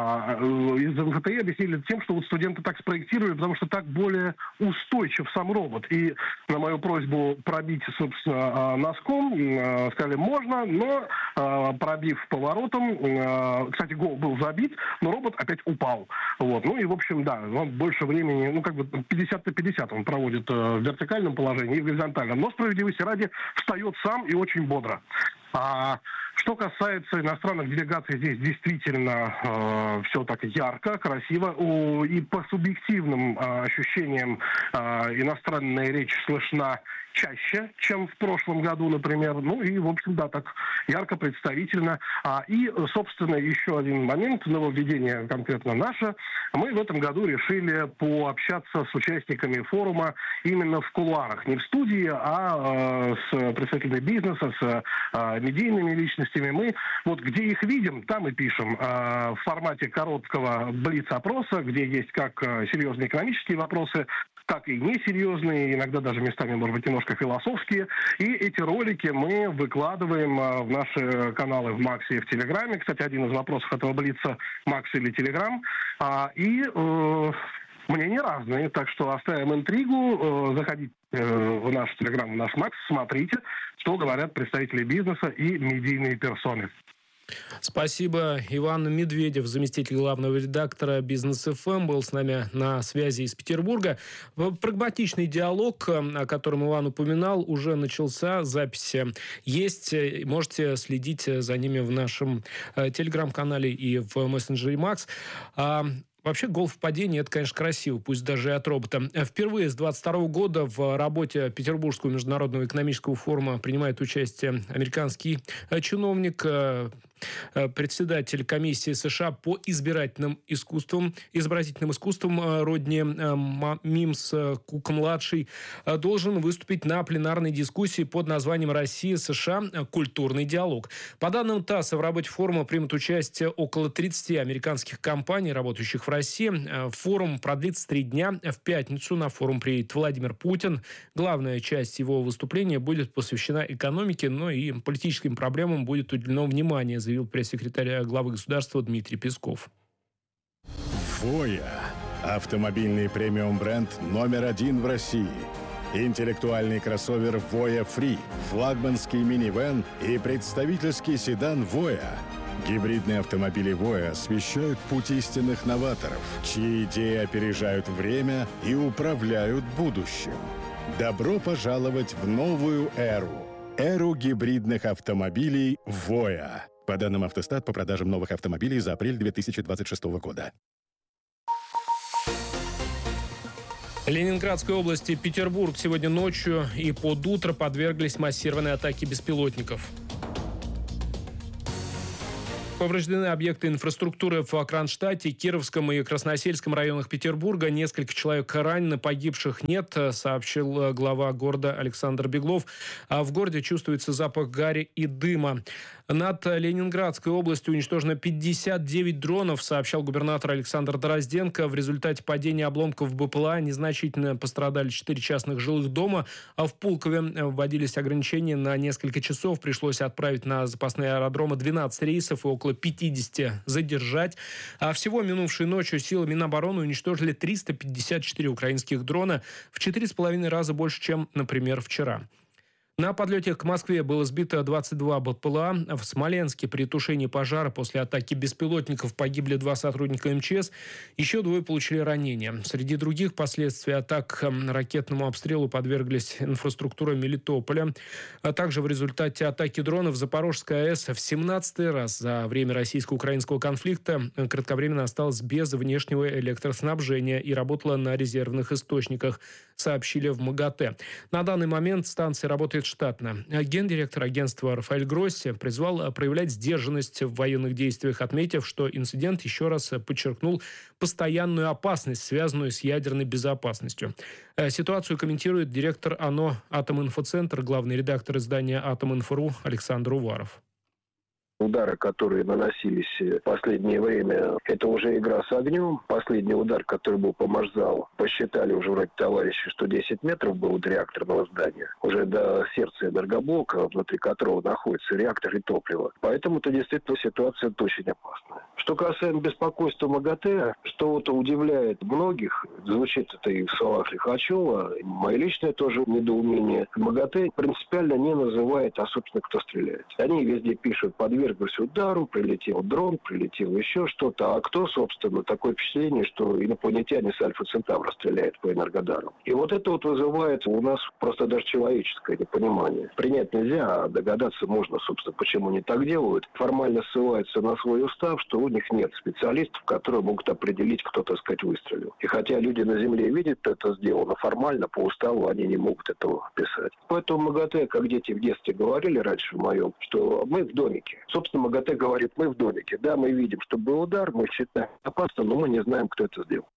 Из эм эф тэ и объяснили тем, что вот студенты так спроектировали, потому что так более устойчив сам робот. И на мою просьбу пробить, собственно, носком, сказали, можно, но пробив поворотом, кстати, гол был забит, но робот опять упал. Вот. Ну и, в общем, да, он больше времени, ну, как бы пятьдесят на пятьдесят он проводит в вертикальном положении и в горизонтальном. Но, справедливости ради, встает сам и очень бодро. А что касается иностранных делегаций, здесь действительно э, все так ярко, красиво. О, и по субъективным э, ощущениям э, иностранная речь слышна чаще, чем в прошлом году, например. Ну и, в общем, да, так ярко, представительно. А, и, собственно, еще один момент, нововведение конкретно наше. Мы в этом году решили пообщаться с участниками форума именно в кулуарах. Не в студии, а э, с представителями бизнеса, с э, медийными личностями. Мы вот где их видим, там и пишем. Э, в формате короткого блиц-опроса, где есть как э, серьезные экономические вопросы, так и несерьезные, иногда даже местами, может быть, немножко философские. И эти ролики мы выкладываем в наши каналы в Максе и в Телеграме. Кстати, один из вопросов этого блица — Макс или Телеграм. И э, мнения разные, так что оставим интригу. Э, заходите в наш Телеграм, в наш Макс, смотрите, что говорят представители бизнеса и медийные персоны. Спасибо. Иван Медведев, заместитель главного редактора «Бизнес эф эм», был с нами на связи из Петербурга. Прагматичный диалог, о котором Иван упоминал, уже начался. Записи есть. Можете следить за ними в нашем телеграм-канале и в мессенджере Макс. Вообще, гол в падении – это, конечно, красиво, пусть даже и от робота. Впервые с двадцать второго года в работе Петербургского международного экономического форума принимает участие американский чиновник, председатель комиссии США по избирательным искусствам, изобразительным искусствам Родни Мимс Кук-младший должен выступить на пленарной дискуссии под названием «Россия-США. Культурный диалог». По данным ТАСС, в работе форума примут участие около тридцати американских компаний, работающих в России. Форум продлится три дня. В пятницу на форум приедет Владимир Путин. Главная часть его выступления будет посвящена экономике, но и политическим проблемам будет уделено внимание, заявил пресс-секретарь главы государства Дмитрий Песков. Voya – автомобильный премиум-бренд номер один в России. Интеллектуальный кроссовер Voya Free, флагманский минивэн и представительский седан Voya. Гибридные автомобили Voya освещают путь истинных новаторов, чьи идеи опережают время и управляют будущим. Добро пожаловать в новую эру. Эру гибридных автомобилей Voya. По данным Автостат, по продажам новых автомобилей за апрель две тысячи двадцать шестого года. Ленинградской области Петербург сегодня ночью и под утро подверглись массированной атаке беспилотников. Повреждены объекты инфраструктуры в Кронштадте, Кировском и Красносельском районах Петербурга. Несколько человек ранены, погибших нет, сообщил глава города Александр Беглов. А в городе чувствуется запах гари и дыма. Над Ленинградской областью уничтожено пятьдесят девять дронов, сообщал губернатор Александр Дрозденко. В результате падения обломков БПЛА незначительно пострадали четыре частных жилых дома, а в Пулкове вводились ограничения на несколько часов. Пришлось отправить на запасные аэродромы двенадцать рейсов и около пятидесяти задержать. А всего минувшей ночью силы Минобороны уничтожили триста пятьдесят четыре украинских дрона, в четыре с половиной раза больше, чем, например, вчера. На подлете к Москве было сбито двадцать два БПЛА. В Смоленске при тушении пожара после атаки беспилотников погибли два сотрудника МЧС. Еще двое получили ранения. Среди других последствий атак ракетному обстрелу подверглись инфраструктура Мелитополя. А также в результате атаки дронов Запорожская АЭС в семнадцатый раз за время российско-украинского конфликта кратковременно осталась без внешнего электроснабжения и работала на резервных источниках, сообщили в МАГАТЭ. На данный момент станция работает штатно. Гендиректор агентства Рафаэль Гросси призвал проявлять сдержанность в военных действиях, отметив, что инцидент еще раз подчеркнул постоянную опасность, связанную с ядерной безопасностью. Ситуацию комментирует директор АНО «Атоминфоцентр», главный редактор издания «Атоминфо.ру» Александр Уваров. Удары, которые наносились в последнее время, это уже игра с огнем. Последний удар, который был по Машзалу, посчитали уже вроде товарищи, что десять метров был до реакторного здания. Уже до сердца энергоблока, внутри которого находится реактор и топливо. Поэтому это действительно ситуация очень опасная. Что касаемо беспокойства МАГАТЭ, что-то удивляет многих, звучит это и в словах Лихачева, мое личное тоже недоумение. МАГАТЭ принципиально не называет, а собственно кто стреляет. Они везде пишут подверг удару, прилетел дрон, прилетело еще что-то. А кто, собственно, такое впечатление, что инопланетяне с Альфа Центавра стреляют по Энергодару. И вот это вот вызывает у нас просто даже человеческое непонимание. Принять нельзя, а догадаться можно, собственно, почему они так делают. Формально ссылаются на свой устав, что у них нет специалистов, которые могут определить, кто, так сказать, выстрелил. И хотя люди на Земле видят, это сделано формально, по уставу они не могут этого писать. Поэтому МАГАТЭ, как дети в детстве говорили раньше в моем, что мы в домике. Собственно, МАГАТЭ говорит, мы в домике. Да, мы видим, что был удар, мы считаем опасно, но мы не знаем, кто это сделал.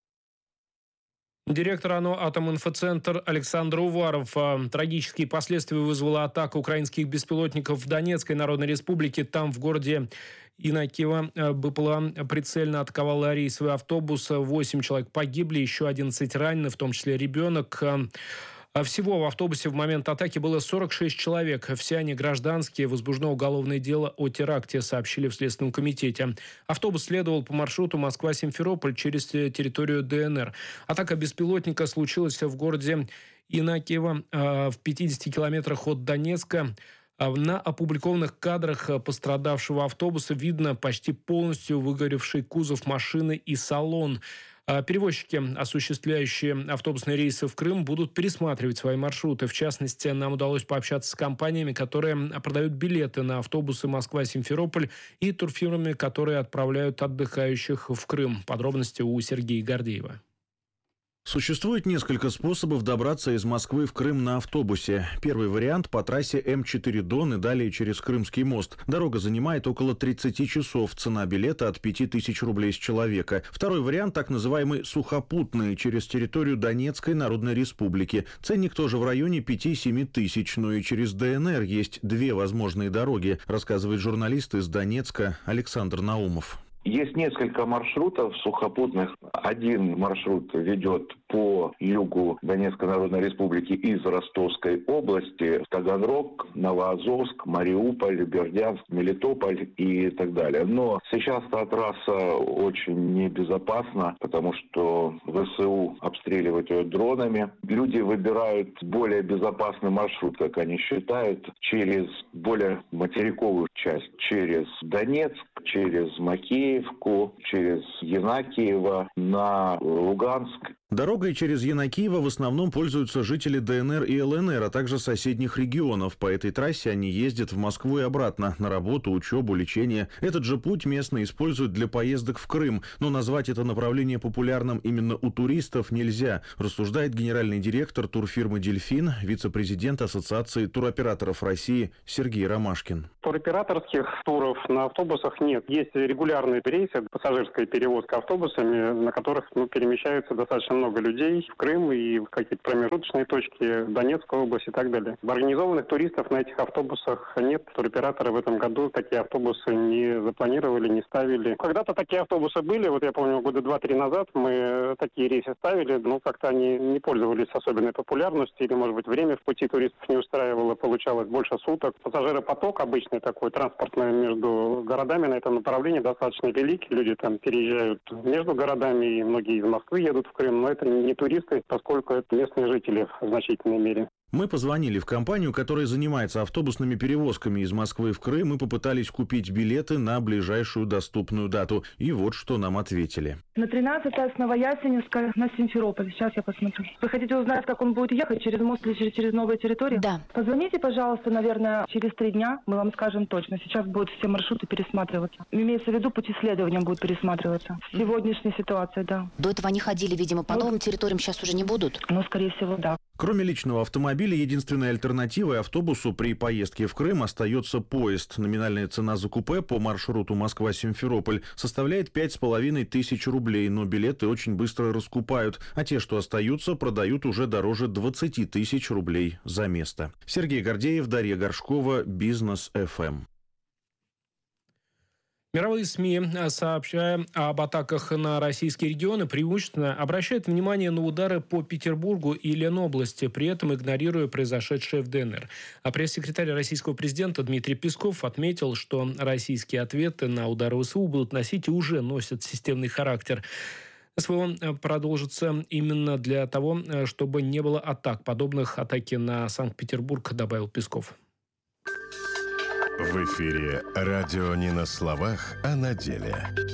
Директор АНО «Атоминфоцентр» Александр Уваров. Трагические последствия вызвала атака украинских беспилотников в Донецкой Народной Республике. Там, в городе Инакиево, БПЛА прицельно атаковала рейсовый автобус. Восемь человек погибли, еще одиннадцать ранены, в том числе ребенок. Всего в автобусе в момент атаки было сорок шесть человек. Все они гражданские. Возбуждено уголовное дело о теракте, сообщили в Следственном комитете. Автобус следовал по маршруту Москва-Симферополь через территорию ДНР. Атака беспилотника случилась в городе Инакиево в пятидесяти километрах от Донецка. На опубликованных кадрах пострадавшего автобуса видно почти полностью выгоревший кузов машины и салон. Перевозчики, осуществляющие автобусные рейсы в Крым, будут пересматривать свои маршруты. В частности, нам удалось пообщаться с компаниями, которые продают билеты на автобусы Москва-Симферополь, и турфирмами, которые отправляют отдыхающих в Крым. Подробности у Сергея Гордеева. Существует несколько способов добраться из Москвы в Крым на автобусе. Первый вариант по трассе Эм четыре Дон и далее через Крымский мост. Дорога занимает около тридцати часов. Цена билета от пяти тысяч рублей с человека. Второй вариант так называемый сухопутный через территорию Донецкой Народной Республики. Ценник тоже в районе пяти-семи тысяч. Но и через Дэ Эн Эр есть две возможные дороги, рассказывает журналист из Донецка Александр Наумов. Есть несколько маршрутов сухопутных. Один маршрут ведет по югу Донецкой Народной Республики из Ростовской области, Таганрог, Новоазовск, Мариуполь, Бердянск, Мелитополь и так далее. Но сейчас эта трасса очень небезопасна, потому что вэ эс у обстреливают ее дронами. Люди выбирают более безопасный маршрут, как они считают, через более материковую часть, через Донецк, через Макеевку, через Янакиево на Луганск. Дорогой через Янакиево в основном пользуются жители Дэ Эн Эр и Эл Эн Эр, а также соседних регионов. По этой трассе они ездят в Москву и обратно на работу, учебу, лечение. Этот же путь местные используют для поездок в Крым. Но назвать это направление популярным именно у туристов нельзя, рассуждает генеральный директор турфирмы «Дельфин», вице-президент Ассоциации туроператоров России Сергей Ромашкин. Туроператорских туров на автобусах нет. Есть регулярные рейсы, пассажирская перевозка автобусами, на которых ну, перемещаются достаточно много людей в Крым и в какие-то промежуточные точки, Донецкой области и так далее. Организованных туристов на этих автобусах нет. Туроператоры в этом году такие автобусы не запланировали, не ставили. Когда-то такие автобусы были, вот я помню, года два-три назад мы такие рейсы ставили, но как-то они не пользовались особенной популярностью, или, может быть, время в пути туристов не устраивало, получалось больше суток. Пассажиропоток обычный такой, транспортный между городами на этом направлении достаточно велик. Люди там переезжают между городами, и многие из Москвы едут в Крым, но это не туристы, поскольку это местные жители в значительной мере. Мы позвонили в компанию, которая занимается автобусными перевозками из Москвы в Крым, и попытались купить билеты на ближайшую доступную дату. И вот что нам ответили. На тринадцатое с Новоясеневска на Симферополь. Сейчас я посмотрю. Вы хотите узнать, как он будет ехать, через мост или через, через новые территории? Да. Позвоните, пожалуйста, наверное, через три дня. Мы вам скажем точно. Сейчас будут все маршруты пересматриваться. Имеется в виду, пути следования будут пересматриваться. В сегодняшней ситуации, да. До этого они ходили, видимо, по ну, новым территориям, сейчас уже не будут? Ну, скорее всего, да. Кроме личного автомобиля, единственной альтернативой автобусу при поездке в Крым остается поезд. Номинальная цена за купе по маршруту Москва-Симферополь составляет пять с половиной тысяч рублей, но билеты очень быстро раскупают, а те, что остаются, продают уже дороже двадцати тысяч рублей за место. Сергей Гордеев, Дарья Горшкова, Бизнес эф эм. Мировые СМИ, сообщая об атаках на российские регионы, преимущественно обращают внимание на удары по Петербургу и Ленобласти, при этом игнорируя произошедшее в Дэ Эн Эр. А пресс-секретарь российского президента Дмитрий Песков отметил, что российские ответы на удары вэ эс у будут носить и уже носят системный характер. эс вэ о продолжится именно для того, чтобы не было атак, подобных атаке на Санкт-Петербург, добавил Песков. В эфире радио не на словах, а на деле.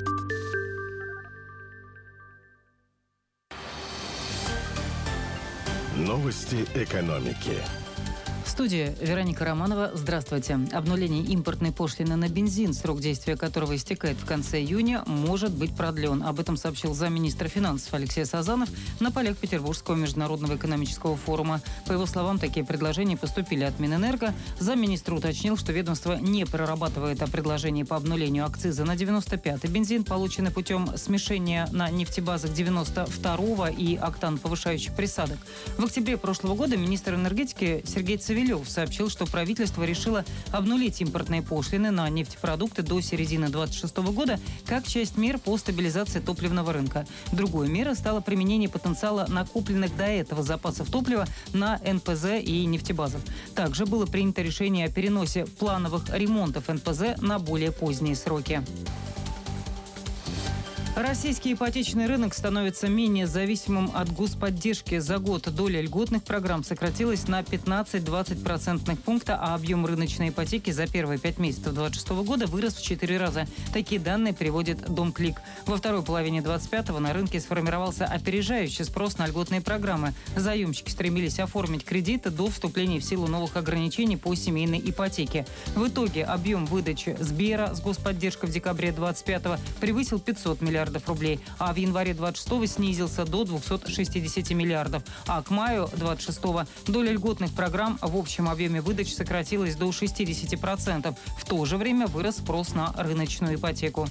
Новости экономики. В студии Вероника Романова. Здравствуйте. Обнуление импортной пошлины на бензин, срок действия которого истекает в конце июня, может быть продлен. Об этом сообщил замминистра финансов Алексей Сазанов на полях Петербургского международного экономического форума. По его словам, такие предложения поступили от Минэнерго. Замминистра уточнил, что ведомство не прорабатывает о предложении по обнулению акциза на девяносто пятый бензин, полученный путем смешения на нефтебазах девяносто второго и октан повышающих присадок. В октябре прошлого года министр энергетики Сергей Цивилев сообщил, что правительство решило обнулить импортные пошлины на нефтепродукты до середины две тысячи двадцать шестого года как часть мер по стабилизации топливного рынка. Другой мерой стало применение потенциала накопленных до этого запасов топлива на эн пэ зэ и нефтебазах. Также было принято решение о переносе плановых ремонтов эн пэ зэ на более поздние сроки. Российский ипотечный рынок становится менее зависимым от господдержки. За год доля льготных программ сократилась на пятнадцать-двадцать процентных пункта, а объем рыночной ипотеки за первые пять месяцев две тысячи двадцать шестого года вырос в четыре раза. Такие данные приводит Домклик. Во второй половине двадцать пятого на рынке сформировался опережающий спрос на льготные программы. Заемщики стремились оформить кредиты до вступления в силу новых ограничений по семейной ипотеке. В итоге объем выдачи Сбера с господдержкой в декабре двадцать пятого превысил пятьсот миллиардов рублей, а в январе двадцать шестого снизился до двухсот шестидесяти миллиардов. А к маю двадцать шестого доля льготных программ в общем объеме выдач сократилась до шестидесяти процентов. В то же время вырос спрос на рыночную ипотеку.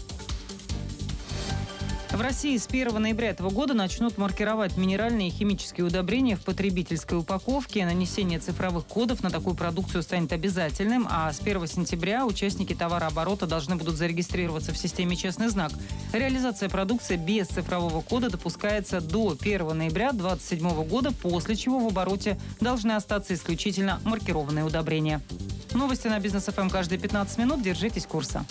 В России с первого ноября этого года начнут маркировать минеральные и химические удобрения в потребительской упаковке. Нанесение цифровых кодов на такую продукцию станет обязательным, а с первого сентября участники товарооборота должны будут зарегистрироваться в системе «Честный знак». Реализация продукции без цифрового кода допускается до первого ноября две тысячи двадцать седьмого года, после чего в обороте должны остаться исключительно маркированные удобрения. Новости на Бизнес эф эм каждые пятнадцать минут. Держитесь курса.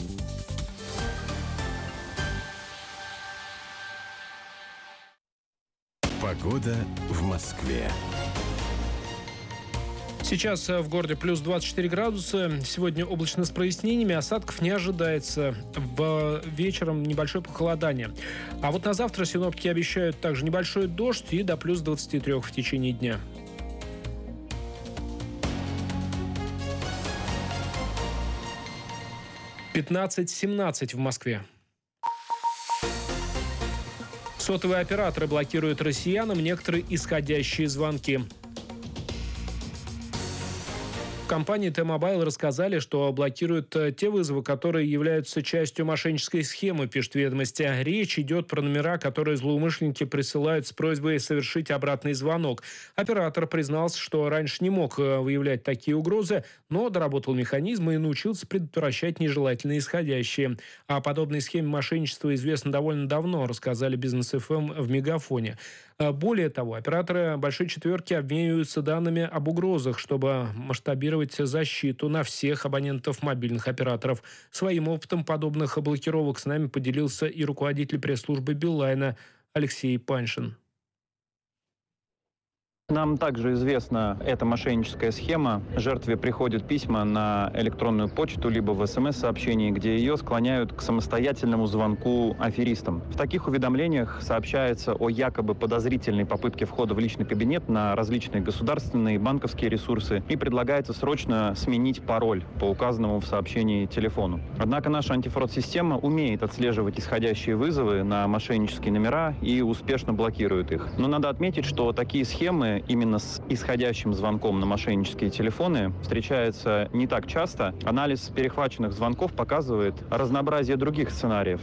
Погода в Москве. Сейчас в городе плюс двадцать четыре градуса. Сегодня облачно с прояснениями. Осадков не ожидается. В вечером небольшое похолодание. А вот на завтра синоптики обещают также небольшой дождь и до плюс двадцати трёх в течение дня. пятнадцать семнадцать в Москве. Сотовые операторы блокируют россиянам некоторые исходящие звонки. В компании T-Mobile рассказали, что блокируют те вызовы, которые являются частью мошеннической схемы, пишет «Ведомости». Речь идет про номера, которые злоумышленники присылают с просьбой совершить обратный звонок. Оператор признался, что раньше не мог выявлять такие угрозы, но доработал механизмы и научился предотвращать нежелательные исходящие. О подобной схеме мошенничества известно довольно давно, рассказали Бизнес эф эм в Мегафоне. Более того, операторы «Большой четверки» обмениваются данными об угрозах, чтобы масштабировать защиту на всех абонентов мобильных операторов. Своим опытом подобных блокировок с нами поделился и руководитель пресс-службы Билайна Алексей Паншин. Нам также известна эта мошенническая схема. Жертве приходят письма на электронную почту либо в эс эм эс-сообщении, где ее склоняют к самостоятельному звонку аферистам. В таких уведомлениях сообщается о якобы подозрительной попытке входа в личный кабинет на различные государственные и банковские ресурсы и предлагается срочно сменить пароль по указанному в сообщении телефону. Однако наша антифрод-система умеет отслеживать исходящие вызовы на мошеннические номера и успешно блокирует их. Но надо отметить, что такие схемы именно с исходящим звонком на мошеннические телефоны встречается не так часто. Анализ перехваченных звонков показывает разнообразие других сценариев.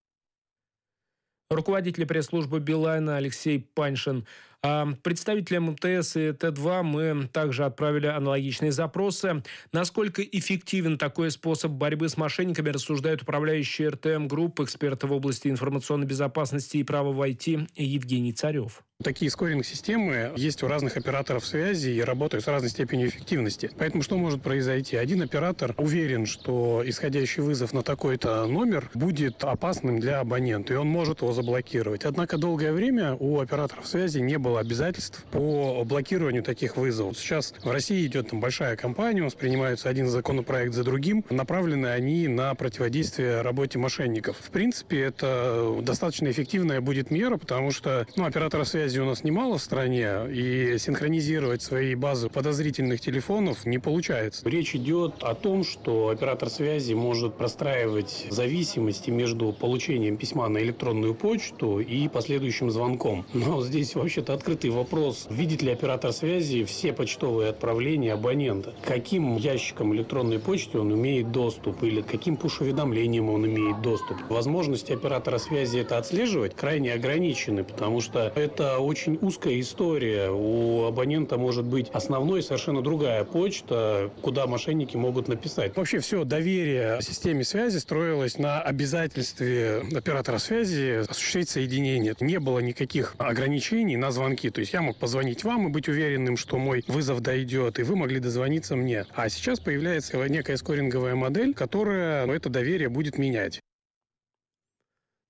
Руководитель пресс-службы Билайна Алексей Паншин. А представителям эм тэ эс и Т два мы также отправили аналогичные запросы. Насколько эффективен такой способ борьбы с мошенниками, рассуждают управляющие эр тэ эм Групп, эксперты в области информационной безопасности и права в ай ти Евгений Царев. Такие скоринг-системы есть у разных операторов связи и работают с разной степенью эффективности. Поэтому что может произойти? Один оператор уверен, что исходящий вызов на такой-то номер будет опасным для абонента, и он может его заблокировать. Однако долгое время у операторов связи не было обязательств по блокированию таких вызовов. Сейчас в России идет там большая кампания, воспринимаются один законопроект за другим. Направлены они на противодействие работе мошенников. В принципе, это достаточно эффективная будет мера, потому что ну, операторов связи у нас немало в стране, и синхронизировать свои базы подозрительных телефонов не получается. Речь идет о том, что оператор связи может простраивать зависимости между получением письма на электронную почту и последующим звонком. Но здесь вообще-то открытый вопрос, видит ли оператор связи все почтовые отправления абонента, к каким ящикам электронной почты он имеет доступ или к каким пуш-уведомлениям он имеет доступ. Возможности оператора связи это отслеживать крайне ограничены, потому что это очень узкая история. У абонента может быть основной совершенно другая почта, куда мошенники могут написать. Вообще все доверие системе связи строилось на обязательстве оператора связи осуществить соединение. Не было никаких ограничений на звонки. То есть я мог позвонить вам и быть уверенным, что мой вызов дойдет, и вы могли дозвониться мне. А сейчас появляется некая скоринговая модель, которая ну, это доверие будет менять.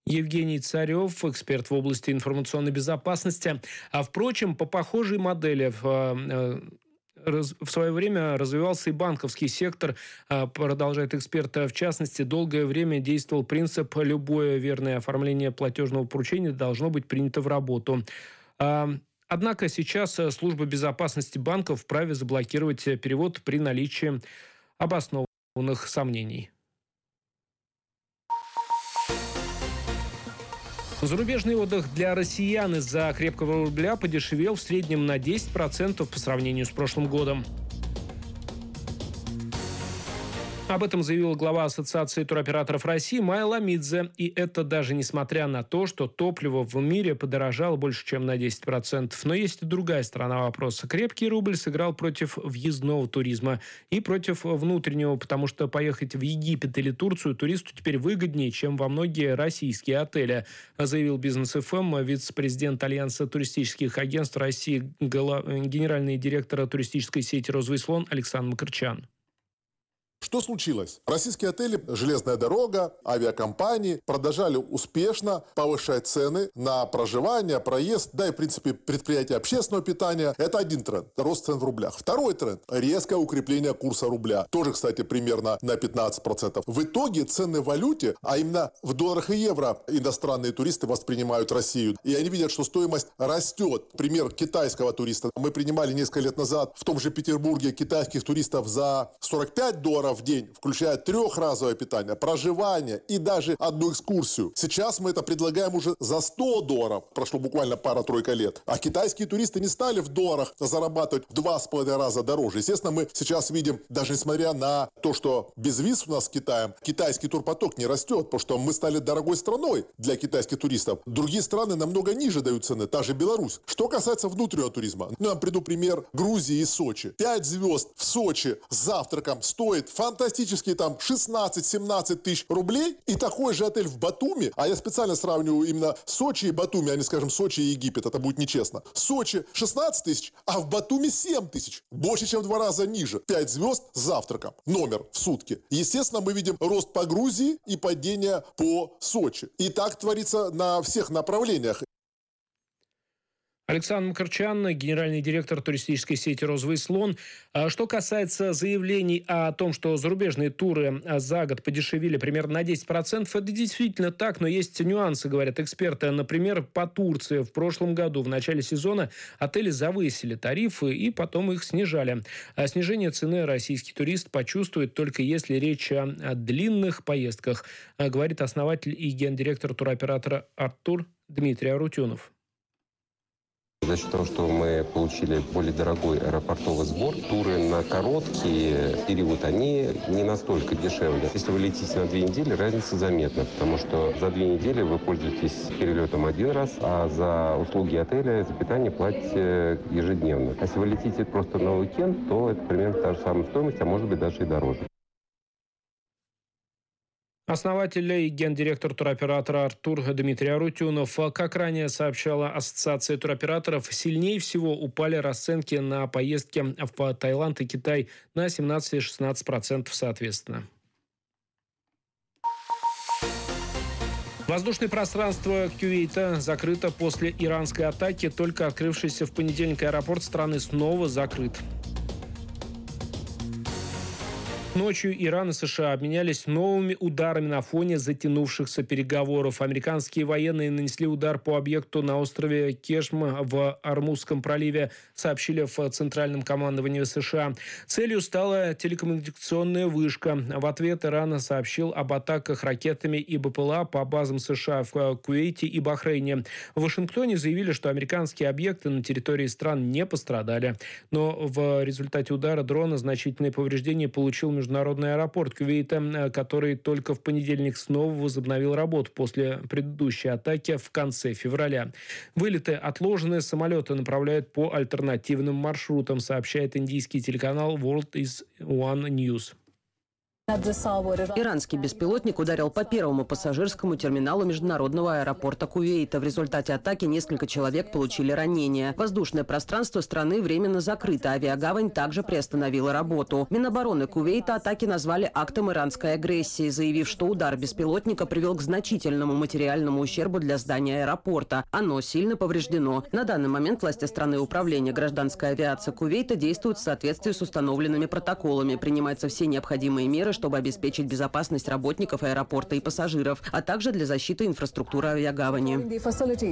Евгений Царев, эксперт в области информационной безопасности. А, впрочем, по похожей модели в, в свое время развивался и банковский сектор, продолжает эксперт. В частности, долгое время действовал принцип «любое верное оформление платежного поручения должно быть принято в работу». Однако сейчас служба безопасности банков вправе заблокировать перевод при наличии обоснованных сомнений. Зарубежный отдых для россиян из-за крепкого рубля подешевел в среднем на десять процентов по сравнению с прошлым годом. Об этом заявила глава Ассоциации туроператоров России Майя Ламидзе. И это даже несмотря на то, что топливо в мире подорожало больше, чем на десять процентов. Но есть и другая сторона вопроса. Крепкий рубль сыграл против въездного туризма и против внутреннего, потому что поехать в Египет или Турцию туристу теперь выгоднее, чем во многие российские отели, заявил Бизнес эф эм вице-президент Альянса туристических агентств России, генеральный директор туристической сети «Розовый слон» Александр Макарчан. Что случилось? Российские отели, железная дорога, авиакомпании продолжали успешно повышать цены на проживание, проезд, да и, в принципе, предприятия общественного питания. Это один тренд – рост цен в рублях. Второй тренд – резкое укрепление курса рубля. Тоже, кстати, примерно на пятнадцать процентов. В итоге цены в валюте, а именно в долларах и евро, иностранные туристы воспринимают Россию. И они видят, что стоимость растет. Пример китайского туриста. Мы принимали несколько лет назад в том же Петербурге китайских туристов за сорок пять долларов в день, включая трехразовое питание, проживание и даже одну экскурсию. Сейчас мы это предлагаем уже за сто долларов. Прошло буквально пара-тройка лет. А китайские туристы не стали в долларах зарабатывать в два с половиной раза дороже. Естественно, мы сейчас видим, даже несмотря на то, что без виз у нас с Китаем, китайский турпоток не растет, потому что мы стали дорогой страной для китайских туристов. Другие страны намного ниже дают цены, та же Беларусь. Что касается внутреннего туризма, ну, я вам приду пример Грузии и Сочи. Пять звезд в Сочи с завтраком стоит фантастические там шестнадцать-семнадцать тысяч рублей, и такой же отель в Батуми, а я специально сравниваю именно Сочи и Батуми, а не, скажем, Сочи и Египет, это будет нечестно. Сочи шестнадцать тысяч, а в Батуми семь тысяч. Больше, чем в два раза ниже. пять звезд с завтраком. Номер в сутки. Естественно, мы видим рост по Грузии и падение по Сочи. И так творится на всех направлениях. Александр Макарчан, генеральный директор туристической сети «Розовый слон». Что касается заявлений о том, что зарубежные туры за год подешевели примерно на десять процентов, это действительно так, но есть нюансы, говорят эксперты. Например, по Турции в прошлом году в начале сезона отели завысили тарифы и потом их снижали. А снижение цены российский турист почувствует только если речь о длинных поездках, говорит основатель и гендиректор туроператора «Артур» Дмитрий Арутюнов. За счет того, что мы получили более дорогой аэропортовый сбор, туры на короткий период, они не настолько дешевле. Если вы летите на две недели, разница заметна, потому что за две недели вы пользуетесь перелетом один раз, а за услуги отеля, за питание платите ежедневно. А если вы летите просто на уикенд, то это примерно та же самая стоимость, а может быть даже и дороже. Основатель и гендиректор туроператора «Артур» Дмитрий Арутюнов. Как ранее сообщала Ассоциация туроператоров, сильнее всего упали расценки на поездки в Таиланд и Китай на семнадцать и шестнадцать процентов соответственно. Воздушное пространство Кувейта закрыто после иранской атаки. Только открывшийся в понедельник аэропорт страны снова закрыт. Ночью Иран и США обменялись новыми ударами на фоне затянувшихся переговоров. Американские военные нанесли удар по объекту на острове Кешм в Ормузском проливе, сообщили в Центральном командовании США. Целью стала телекоммуникационная вышка. В ответ Иран сообщил об атаках ракетами и БПЛА по базам США в Кувейте и Бахрейне. В Вашингтоне заявили, что американские объекты на территории стран не пострадали. Но в результате удара дрона значительные повреждения получил международный аэропорт Кувейта, который только в понедельник снова возобновил работу после предыдущей атаки в конце февраля. Вылеты отложены, самолеты направляют по альтернативным маршрутам, сообщает индийский телеканал World is One News. Иранский беспилотник ударил по первому пассажирскому терминалу международного аэропорта Кувейта. В результате атаки несколько человек получили ранения. Воздушное пространство страны временно закрыто. Авиагавань также приостановила работу. Минобороны Кувейта атаки назвали актом иранской агрессии, заявив, что удар беспилотника привел к значительному материальному ущербу для здания аэропорта. Оно сильно повреждено. На данный момент власти страны и управление гражданской авиации Кувейта действуют в соответствии с установленными протоколами. Принимаются все необходимые меры, чтобы обеспечить безопасность работников аэропорта и пассажиров, а также для защиты инфраструктуры авиагавани.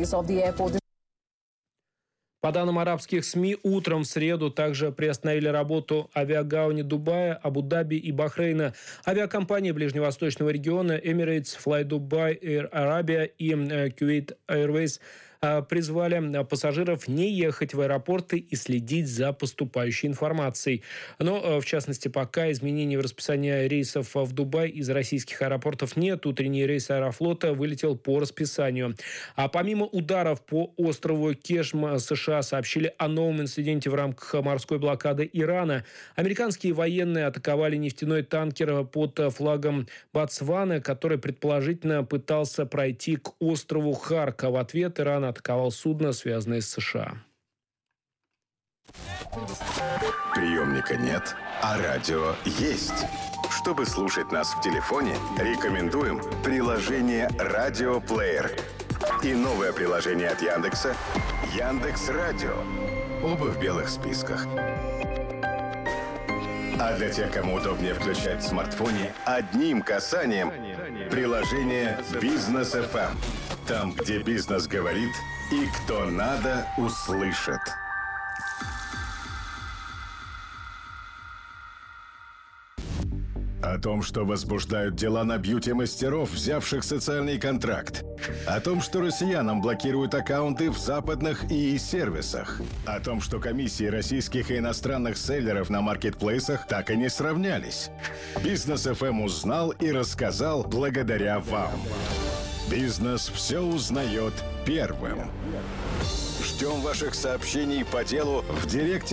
По данным арабских СМИ, утром в среду также приостановили работу авиагавани Дубая, Абу-Даби и Бахрейна. Авиакомпании ближневосточного региона Emirates, Fly Dubai, Air Arabia и Kuwait Airways призвали пассажиров не ехать в аэропорты и следить за поступающей информацией. Но, в частности, пока изменений в расписании рейсов в Дубай из российских аэропортов нет. Утренний рейс Аэрофлота вылетел по расписанию. А помимо ударов по острову Кешм, США сообщили о новом инциденте в рамках морской блокады Ирана. Американские военные атаковали нефтяной танкер под флагом Ботсваны, который предположительно пытался пройти к острову Харка. В ответ Иран атаковал судно, связанное с США. Приемника нет, а радио есть. Чтобы слушать нас в телефоне, рекомендуем приложение «Радиоплеер» и новое приложение от Яндекса «Яндекс.Радио». Оба в белых списках. А для тех, кому удобнее включать в смартфоне, одним касанием приложение «Бизнес эф эм». Там, где бизнес говорит, и кто надо, услышит. О том, что возбуждают дела на бьюти-мастеров, взявших социальный контракт. О том, что россиянам блокируют аккаунты в западных ИИ-сервисах. О том, что комиссии российских и иностранных селлеров на маркетплейсах так и не сравнялись. Бизнес эф эм узнал и рассказал благодаря вам. Бизнес все узнает первым. Ждем ваших сообщений по делу в директе